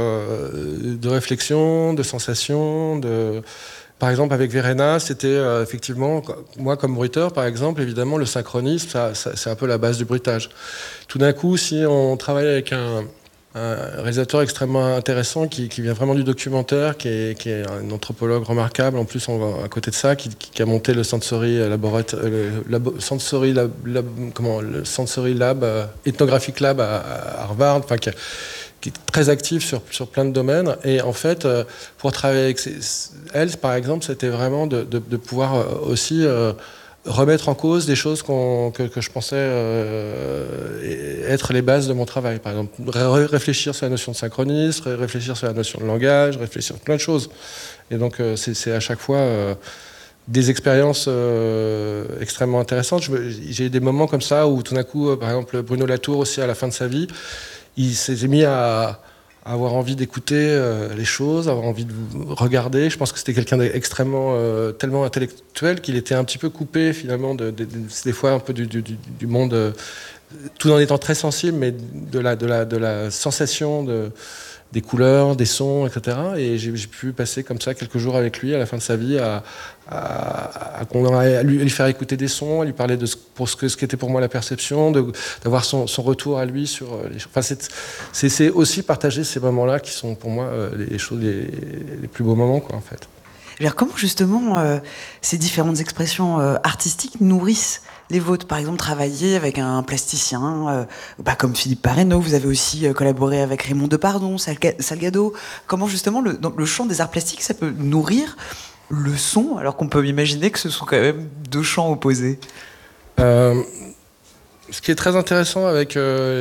euh, de réflexion, de sensations, de... Par exemple, avec Verena, c'était euh, effectivement, moi comme bruiteur, par exemple, évidemment, le synchronisme, ça, ça, c'est un peu la base du bruitage. Tout d'un coup, si on travaille avec un, un réalisateur extrêmement intéressant qui, qui vient vraiment du documentaire, qui est, qui est un anthropologue remarquable, en plus, on va, à côté de ça, qui, qui a monté le Sensory Laboratoire, le, le Sensory Lab, Lab, comment, le Sensory Lab, euh, Ethnographic Lab à, à Harvard, enfin, qui a, qui est très active sur, sur plein de domaines. Et en fait, euh, pour travailler avec ces, elle, par exemple, c'était vraiment de, de, de pouvoir aussi euh, remettre en cause des choses qu'on, que, que je pensais euh, être les bases de mon travail. Par exemple, ré- réfléchir sur la notion de synchronisme, ré- réfléchir sur la notion de langage, réfléchir sur plein de choses. Et donc, euh, c'est, c'est à chaque fois euh, des expériences euh, extrêmement intéressantes. Je me, j'ai eu des moments comme ça où tout d'un coup, euh, par exemple, Bruno Latour aussi, à la fin de sa vie, il s'est mis à... avoir envie d'écouter euh, les choses, avoir envie de regarder. Je pense que c'était quelqu'un d'extrêmement, euh, tellement intellectuel qu'il était un petit peu coupé finalement, de, de, de, des fois un peu du, du, du monde, euh, tout en étant très sensible, mais de la, de la, de la sensation de, des couleurs, des sons, et cetera. Et j'ai, j'ai pu passer comme ça quelques jours avec lui à la fin de sa vie à, à, à, à, à lui, lui faire écouter des sons, à lui parler de ce, pour ce, que, ce qu'était pour moi la perception, de, d'avoir son, son retour à lui sur les choses. Enfin, c'est, c'est, c'est aussi partager ces moments-là qui sont pour moi euh, les choses les, les plus beaux moments, quoi, en fait. Alors, comment justement euh, ces différentes expressions euh, artistiques nourrissent les vôtres? Par exemple, travailler avec un plasticien, euh, bah, comme Philippe Parreno, vous avez aussi euh, collaboré avec Raymond Depardon, Salga- Salgado. Comment justement le, dans le champ des arts plastiques, ça peut nourrir le son, alors qu'on peut imaginer que ce sont quand même deux champs opposés? euh, Ce qui est très intéressant avec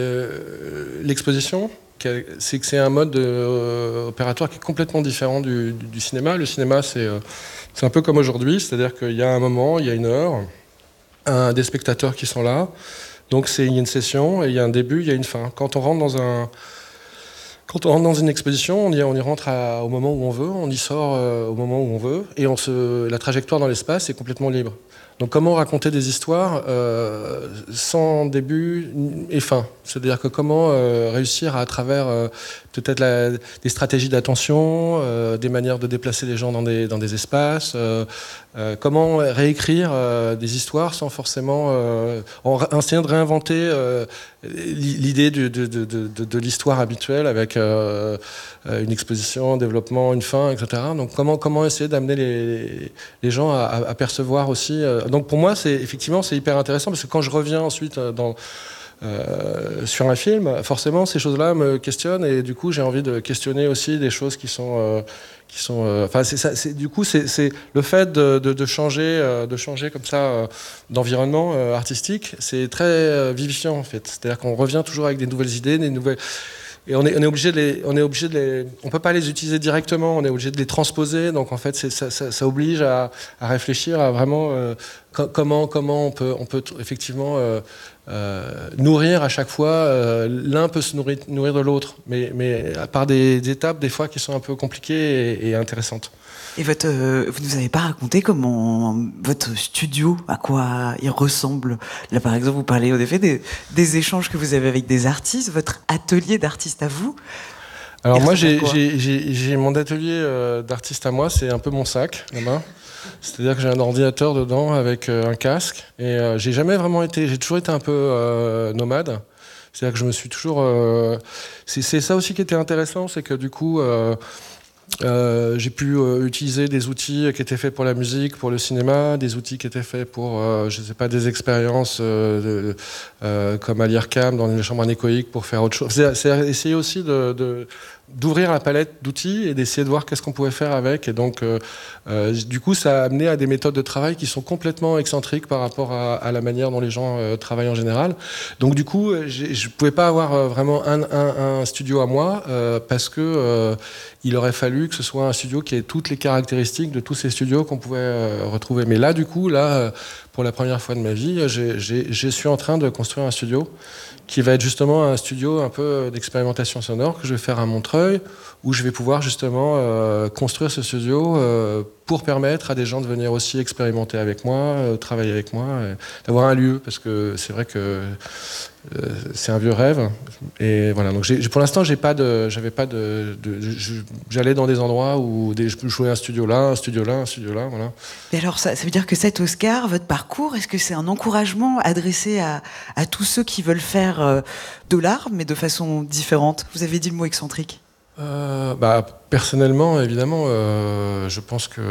euh, l'exposition, c'est que c'est un mode de, euh, opératoire qui est complètement différent du, du, du cinéma. Le cinéma, c'est, euh, c'est un peu comme aujourd'hui, c'est-à-dire qu'il y a un moment, il y a une heure, un, des spectateurs qui sont là, donc c'est, il y a une session, et il y a un début, il y a une fin. Quand on rentre dans, un, quand on rentre dans une exposition, on y, on y rentre à, au moment où on veut, on y sort euh, au moment où on veut, et on se, la trajectoire dans l'espace est complètement libre. Donc comment raconter des histoires euh, sans début et fin? C'est-à-dire que comment euh, réussir à, à travers euh, peut-être la, des stratégies d'attention, euh, des manières de déplacer les gens dans des, dans des espaces, euh, euh, comment réécrire euh, des histoires sans forcément euh, en essayant de réinventer euh, l'idée de, de, de, de, de l'histoire habituelle avec euh, une exposition, un développement, une fin, et cetera. Donc comment, comment essayer d'amener les, les gens à, à percevoir aussi. Euh, donc pour moi, c'est, effectivement, c'est hyper intéressant parce que quand je reviens ensuite dans... Euh, sur un film, forcément ces choses-là me questionnent et du coup j'ai envie de questionner aussi des choses qui sont, euh, qui sont, euh, enfin c'est ça, c'est, du coup c'est, c'est le fait de, de, de changer, euh, de changer comme ça euh, d'environnement euh, artistique, c'est très euh, vivifiant en fait. C'est-à-dire qu'on revient toujours avec des nouvelles idées, des nouvelles. Et on est, on est obligé de les, on est obligé de les, on peut pas les utiliser directement, on est obligé de les transposer. Donc en fait, c'est, ça, ça, ça oblige à, à réfléchir à vraiment euh, co- comment, comment on peut, on peut t- effectivement euh, euh, nourrir à chaque fois. Euh, l'un peut se nourrir, nourrir de l'autre, mais, mais par des, des étapes des fois qui sont un peu compliquées et, et intéressantes. Et votre, euh, vous nous avez pas raconté comment votre studio, à quoi il ressemble. Là, par exemple, vous parlez en effet des, des échanges que vous avez avec des artistes, votre atelier d'artiste à vous. Alors moi, j'ai, j'ai, j'ai, j'ai mon atelier euh, d'artiste à moi, c'est un peu mon sac, là-bas. C'est-à-dire que j'ai un ordinateur dedans avec euh, un casque. Et euh, j'ai jamais vraiment été, j'ai toujours été un peu euh, nomade. C'est-à-dire que je me suis toujours... Euh, c'est, c'est ça aussi qui était intéressant, c'est que du coup... Euh, Euh, j'ai pu euh, utiliser des outils qui étaient faits pour la musique, pour le cinéma, des outils qui étaient faits pour, euh, je sais pas, des expériences euh, de, euh, comme à l'I R C A M dans les chambres anéchoïques pour faire autre chose. C'est, c'est essayer aussi de, de, d'ouvrir la palette d'outils et d'essayer de voir qu'est-ce qu'on pouvait faire avec. Et donc, euh, euh, du coup, ça a amené à des méthodes de travail qui sont complètement excentriques par rapport à, à la manière dont les gens euh, travaillent en général. Donc, du coup, je ne pouvais pas avoir euh, vraiment un, un, un studio à moi euh, parce que euh, il aurait fallu que ce soit un studio qui ait toutes les caractéristiques de tous ces studios qu'on pouvait euh, retrouver. Mais là, du coup, là, euh, pour la première fois de ma vie, j'ai, j'ai, je suis en train de construire un studio qui va être justement un studio un peu d'expérimentation sonore que je vais faire à Montreuil, où je vais pouvoir justement euh, construire ce studio euh, pour permettre à des gens de venir aussi expérimenter avec moi, euh, travailler avec moi, euh, d'avoir un lieu, parce que c'est vrai que euh, c'est un vieux rêve. Et voilà. Donc j'ai, pour l'instant, j'ai pas de, j'avais pas de, de je, j'allais dans des endroits où des, je jouais un studio là, un studio là, un studio là, voilà. Et alors ça, ça veut dire que cet Oscar, votre parcours, est-ce que c'est un encouragement adressé à, à tous ceux qui veulent faire euh, de l'art, mais de façon différente? Vous avez dit le mot excentrique. Euh, bah, personnellement, évidemment, euh, je pense que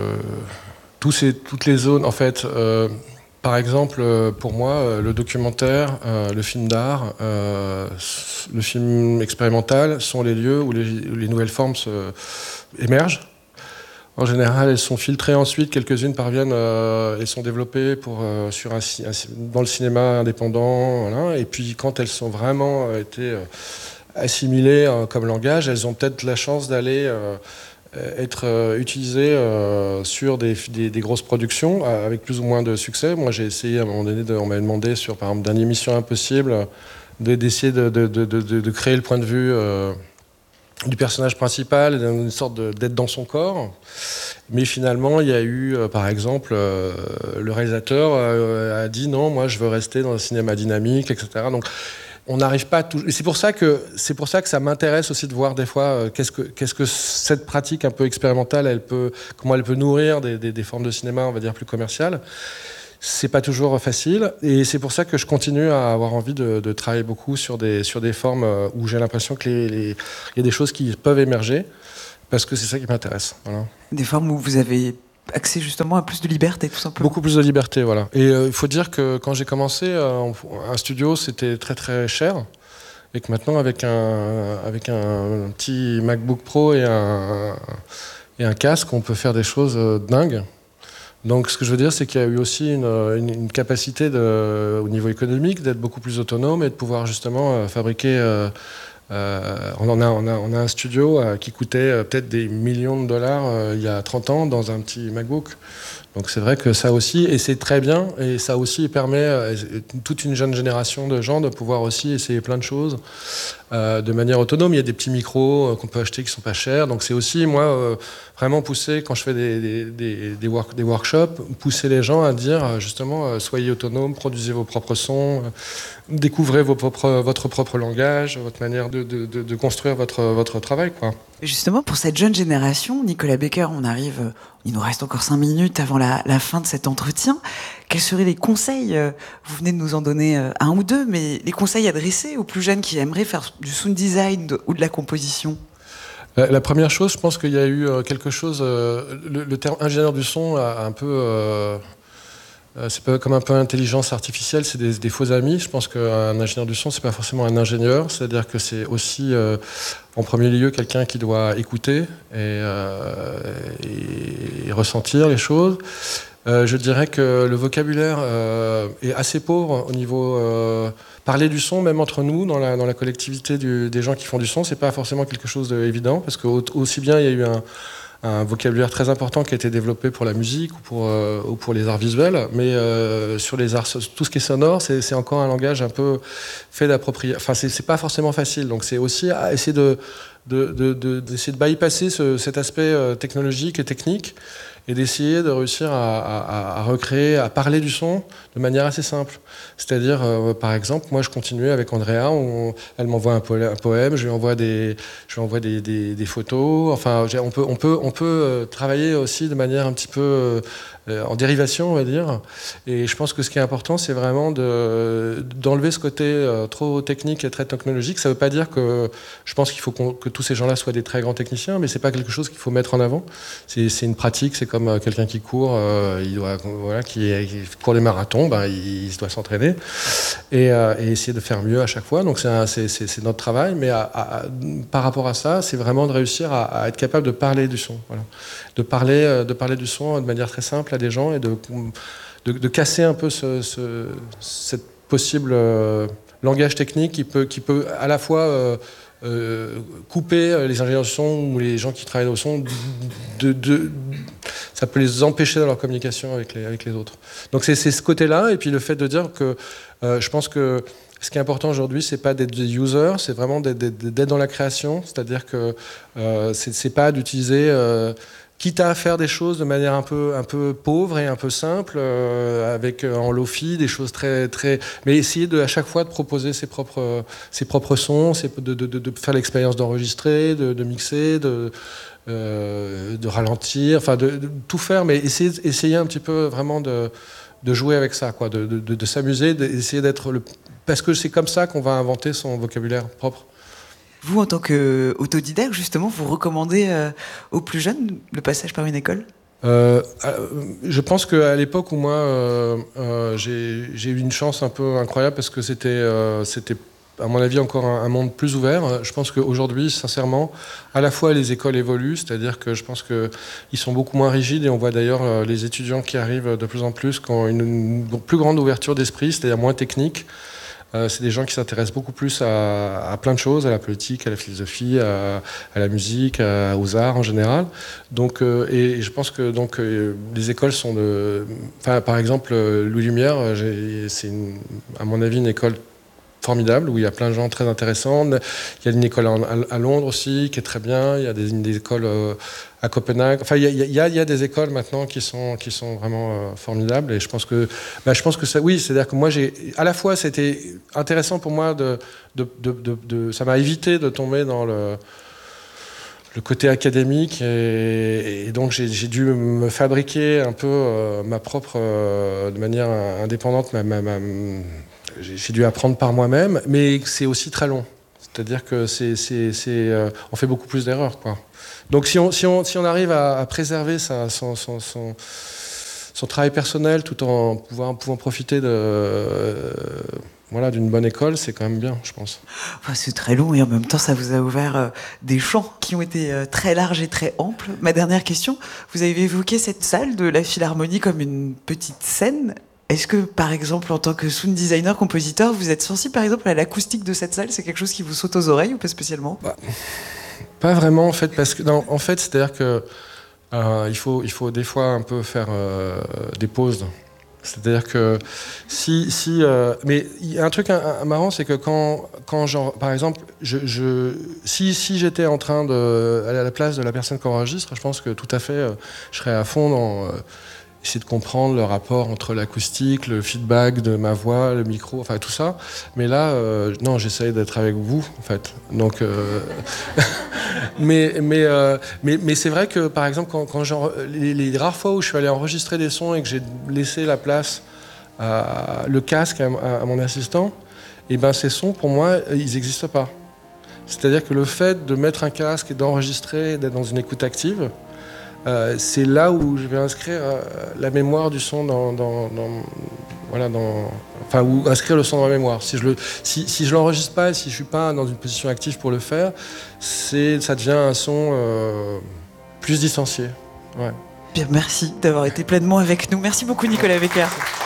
tous ces, toutes les zones, en fait, euh, par exemple, pour moi, le documentaire, euh, le film d'art, euh, le film expérimental sont les lieux où les, où les nouvelles formes se, émergent. En général, elles sont filtrées ensuite. Quelques-unes parviennent euh, et sont développées pour, euh, sur un, un, dans le cinéma indépendant. Voilà. Et puis, quand elles sont vraiment euh, été euh, assimilées euh, comme langage, elles ont peut-être la chance d'aller euh, être euh, utilisées euh, sur des, des, des grosses productions euh, avec plus ou moins de succès. Moi, j'ai essayé à un moment donné, de, on m'avait demandé sur, par exemple, d'une émission Impossible, de, d'essayer de, de, de, de, de créer le point de vue euh, du personnage principal, une sorte de, d'être dans son corps. Mais finalement, il y a eu, euh, par exemple, euh, le réalisateur euh, a dit non, moi, je veux rester dans le cinéma dynamique, et cetera. Donc, on n'arrive pas à tout. Et c'est pour ça que c'est pour ça que ça m'intéresse aussi de voir des fois euh, qu'est-ce que qu'est-ce que cette pratique un peu expérimentale, elle peut, comment elle peut nourrir des, des, des formes de cinéma, on va dire plus commerciales. C'est pas toujours facile, et c'est pour ça que je continue à avoir envie de, de travailler beaucoup sur des sur des formes où j'ai l'impression que les, les il y a des choses qui peuvent émerger, parce que c'est ça qui m'intéresse. Voilà. Des formes où vous avez accès justement à plus de liberté, tout simplement. Beaucoup plus de liberté, voilà. Et il euh, faut dire que quand j'ai commencé, euh, un studio, c'était très très cher. Et que maintenant, avec un, avec un, un petit MacBook Pro et un, et un casque, on peut faire des choses euh, dingues. Donc ce que je veux dire, c'est qu'il y a eu aussi une, une, une capacité de, au niveau économique d'être beaucoup plus autonome et de pouvoir justement euh, fabriquer... Euh, Euh, on, en a, on, a, on a un studio euh, qui coûtait euh, peut-être des millions de dollars euh, il y a trente ans dans un petit MacBook. Donc c'est vrai que ça aussi, et c'est très bien, et ça aussi permet à toute une jeune génération de gens de pouvoir aussi essayer plein de choses euh, de manière autonome. Il y a des petits micros euh, qu'on peut acheter qui sont pas chers. Donc c'est aussi, moi, euh, vraiment pousser, quand je fais des, des, des, des, work, des workshops, pousser les gens à dire, justement, euh, soyez autonomes, produisez vos propres sons, euh, découvrez vos propres, votre propre langage, votre manière de, de, de, de construire votre, votre travail, quoi. Et justement, pour cette jeune génération, Nicolas Becker, on arrive, il nous reste encore cinq minutes avant la, la fin de cet entretien. Quels seraient les conseils, vous venez de nous en donner un ou deux, mais les conseils adressés aux plus jeunes qui aimeraient faire du sound design de, ou de la composition? La, la première chose, je pense qu'il y a eu quelque chose, le, le terme ingénieur du son a un peu... Euh, c'est pas comme un peu intelligence artificielle, c'est des, des faux amis. Je pense qu'un ingénieur du son, c'est pas forcément un ingénieur, c'est-à-dire que c'est aussi, euh, en premier lieu, quelqu'un qui doit écouter et, euh, et, et ressentir les choses. Euh, je dirais que le vocabulaire euh, est assez pauvre au niveau euh, parler du son, même entre nous, dans la, dans la collectivité du, des gens qui font du son, c'est pas forcément quelque chose d'évident, parce que aussi bien il y a eu un un vocabulaire très important qui a été développé pour la musique ou pour, euh, ou pour les arts visuels, mais euh, sur les arts, tout ce qui est sonore, c'est, c'est encore un langage un peu fait d'appropriation. Enfin, c'est, c'est pas forcément facile. Donc, c'est aussi à essayer de, de, de, de, d'essayer de bypasser ce, cet aspect euh, technologique et technique, et d'essayer de réussir à, à, à recréer, à parler du son de manière assez simple. C'est-à-dire, euh, par exemple, moi je continuais avec Andrea, on, elle m'envoie un, po- un poème, je lui envoie des, je lui envoie des, des, des photos, enfin on peut, on peut, on peut euh, travailler aussi de manière un petit peu euh, en dérivation, on va dire. Et je pense que ce qui est important, c'est vraiment de, d'enlever ce côté euh, trop technique et très technologique. Ça ne veut pas dire que je pense qu'il faut qu'on, que tous ces gens-là soient des très grands techniciens, mais c'est pas quelque chose qu'il faut mettre en avant. C'est, c'est une pratique, c'est comme quelqu'un qui court, euh, il doit, voilà, qui, qui court des marathons, ben, il, il doit s'entraîner et, euh, et essayer de faire mieux à chaque fois. Donc c'est, un, c'est, c'est, c'est notre travail, mais à, à, par rapport à ça, c'est vraiment de réussir à, à être capable de parler du son, voilà. de parler, de parler du son de manière très simple à des gens et de, de, de casser un peu ce, ce, cette possible euh, langage technique qui peut, qui peut à la fois euh, euh, couper les ingénieurs du son ou les gens qui travaillent au son, de, de, ça peut les empêcher dans leur communication avec les, avec les autres. Donc c'est, c'est ce côté-là, et puis le fait de dire que euh, je pense que ce qui est important aujourd'hui, c'est pas d'être des users, c'est vraiment d'être, d'être, d'être dans la création, c'est-à-dire que euh, c'est, c'est pas d'utiliser... Euh, quitte à faire des choses de manière un peu, un peu pauvre et un peu simple, euh, avec euh, en lofi, des choses très, très... Mais essayer de, à chaque fois de proposer ses propres, euh, ses propres sons, ses, de, de, de, de faire l'expérience d'enregistrer, de, de mixer, de, euh, de ralentir, enfin de, de tout faire, mais essayer, essayer un petit peu vraiment de, de jouer avec ça, quoi, de, de, de, de s'amuser, d'essayer d'être le... Parce que c'est comme ça qu'on va inventer son vocabulaire propre. Vous, en tant qu'autodidacte, justement, vous recommandez euh, aux plus jeunes le passage par une école ? euh, Je pense qu'à l'époque où moi, euh, euh, j'ai, j'ai eu une chance un peu incroyable parce que c'était, euh, c'était à mon avis, encore un, un monde plus ouvert. Je pense qu'aujourd'hui, sincèrement, à la fois les écoles évoluent, c'est-à-dire que je pense qu'ils sont beaucoup moins rigides, et on voit d'ailleurs les étudiants qui arrivent de plus en plus qui ont une, une plus grande ouverture d'esprit, c'est-à-dire moins technique. Euh, c'est des gens qui s'intéressent beaucoup plus à, à plein de choses, à la politique, à la philosophie, à, à la musique, à, aux arts en général. Donc, euh, et, et je pense que donc, euh, les écoles sont de... Enfin, par exemple, Louis Lumière, c'est une, à mon avis une école formidable, où il y a plein de gens très intéressants. Il y a une école en, à, à Londres aussi, qui est très bien. Il y a des, des écoles euh, à Copenhague. Enfin, il y, a, il, y a, il y a des écoles maintenant qui sont, qui sont vraiment euh, formidables. Et je pense que, bah, je pense que ça, oui, c'est-à-dire que moi, j'ai, à la fois, c'était intéressant pour moi de, de, de, de, de ça m'a évité de tomber dans le le côté académique, et, et donc j'ai, j'ai dû me fabriquer un peu euh, ma propre, euh, de manière indépendante, ma, ma, ma, j'ai dû apprendre par moi-même, mais c'est aussi très long. C'est-à-dire que c'est, c'est, c'est, euh, on fait beaucoup plus d'erreurs, quoi. Donc si on, si on, si on arrive à, à préserver sa, son, son, son, son travail personnel tout en pouvant, pouvant profiter de... Euh, Voilà, d'une bonne école, c'est quand même bien, je pense. Enfin, c'est très long et en même temps, ça vous a ouvert euh, des champs qui ont été euh, très larges et très amples. Ma dernière question, vous avez évoqué cette salle de la Philharmonie comme une petite scène. Est-ce que, par exemple, en tant que sound designer, compositeur, vous êtes sensible, par exemple, à l'acoustique de cette salle? C'est quelque chose qui vous saute aux oreilles ou pas spécialement? Bah, pas vraiment, en fait, parce que, non, en fait, c'est-à-dire que euh, il faut, il faut des fois un peu faire euh, des pauses. C'est-à-dire que si, si euh, mais il y a un truc un, un, marrant, c'est que quand, quand genre, par exemple, je, je, si, si j'étais en train de aller à la place de la personne qui enregistre, je pense que tout à fait, euh, je serais à fond dans euh, essayer de comprendre le rapport entre l'acoustique, le feedback de ma voix, le micro, enfin tout ça. Mais là, euh, non, j'essaye d'être avec vous, en fait. Donc, euh, mais, mais, euh, mais, mais c'est vrai que, par exemple, quand, quand genre, les, les rares fois où je suis allé enregistrer des sons et que j'ai laissé la place, à, le casque à, à, à mon assistant, et ben ces sons, pour moi, ils n'existent pas. C'est-à-dire que le fait de mettre un casque et d'enregistrer, d'être dans une écoute active, Euh, c'est là où je vais inscrire euh, la mémoire du son dans, dans, dans, voilà, dans, enfin, ou inscrire le son dans la mémoire. Si je le, si, si je l'enregistre pas et si je suis pas dans une position active pour le faire, c'est, ça devient un son euh, plus distancié. Ouais. Bien, merci d'avoir été pleinement avec nous. Merci beaucoup, Nicolas Becker.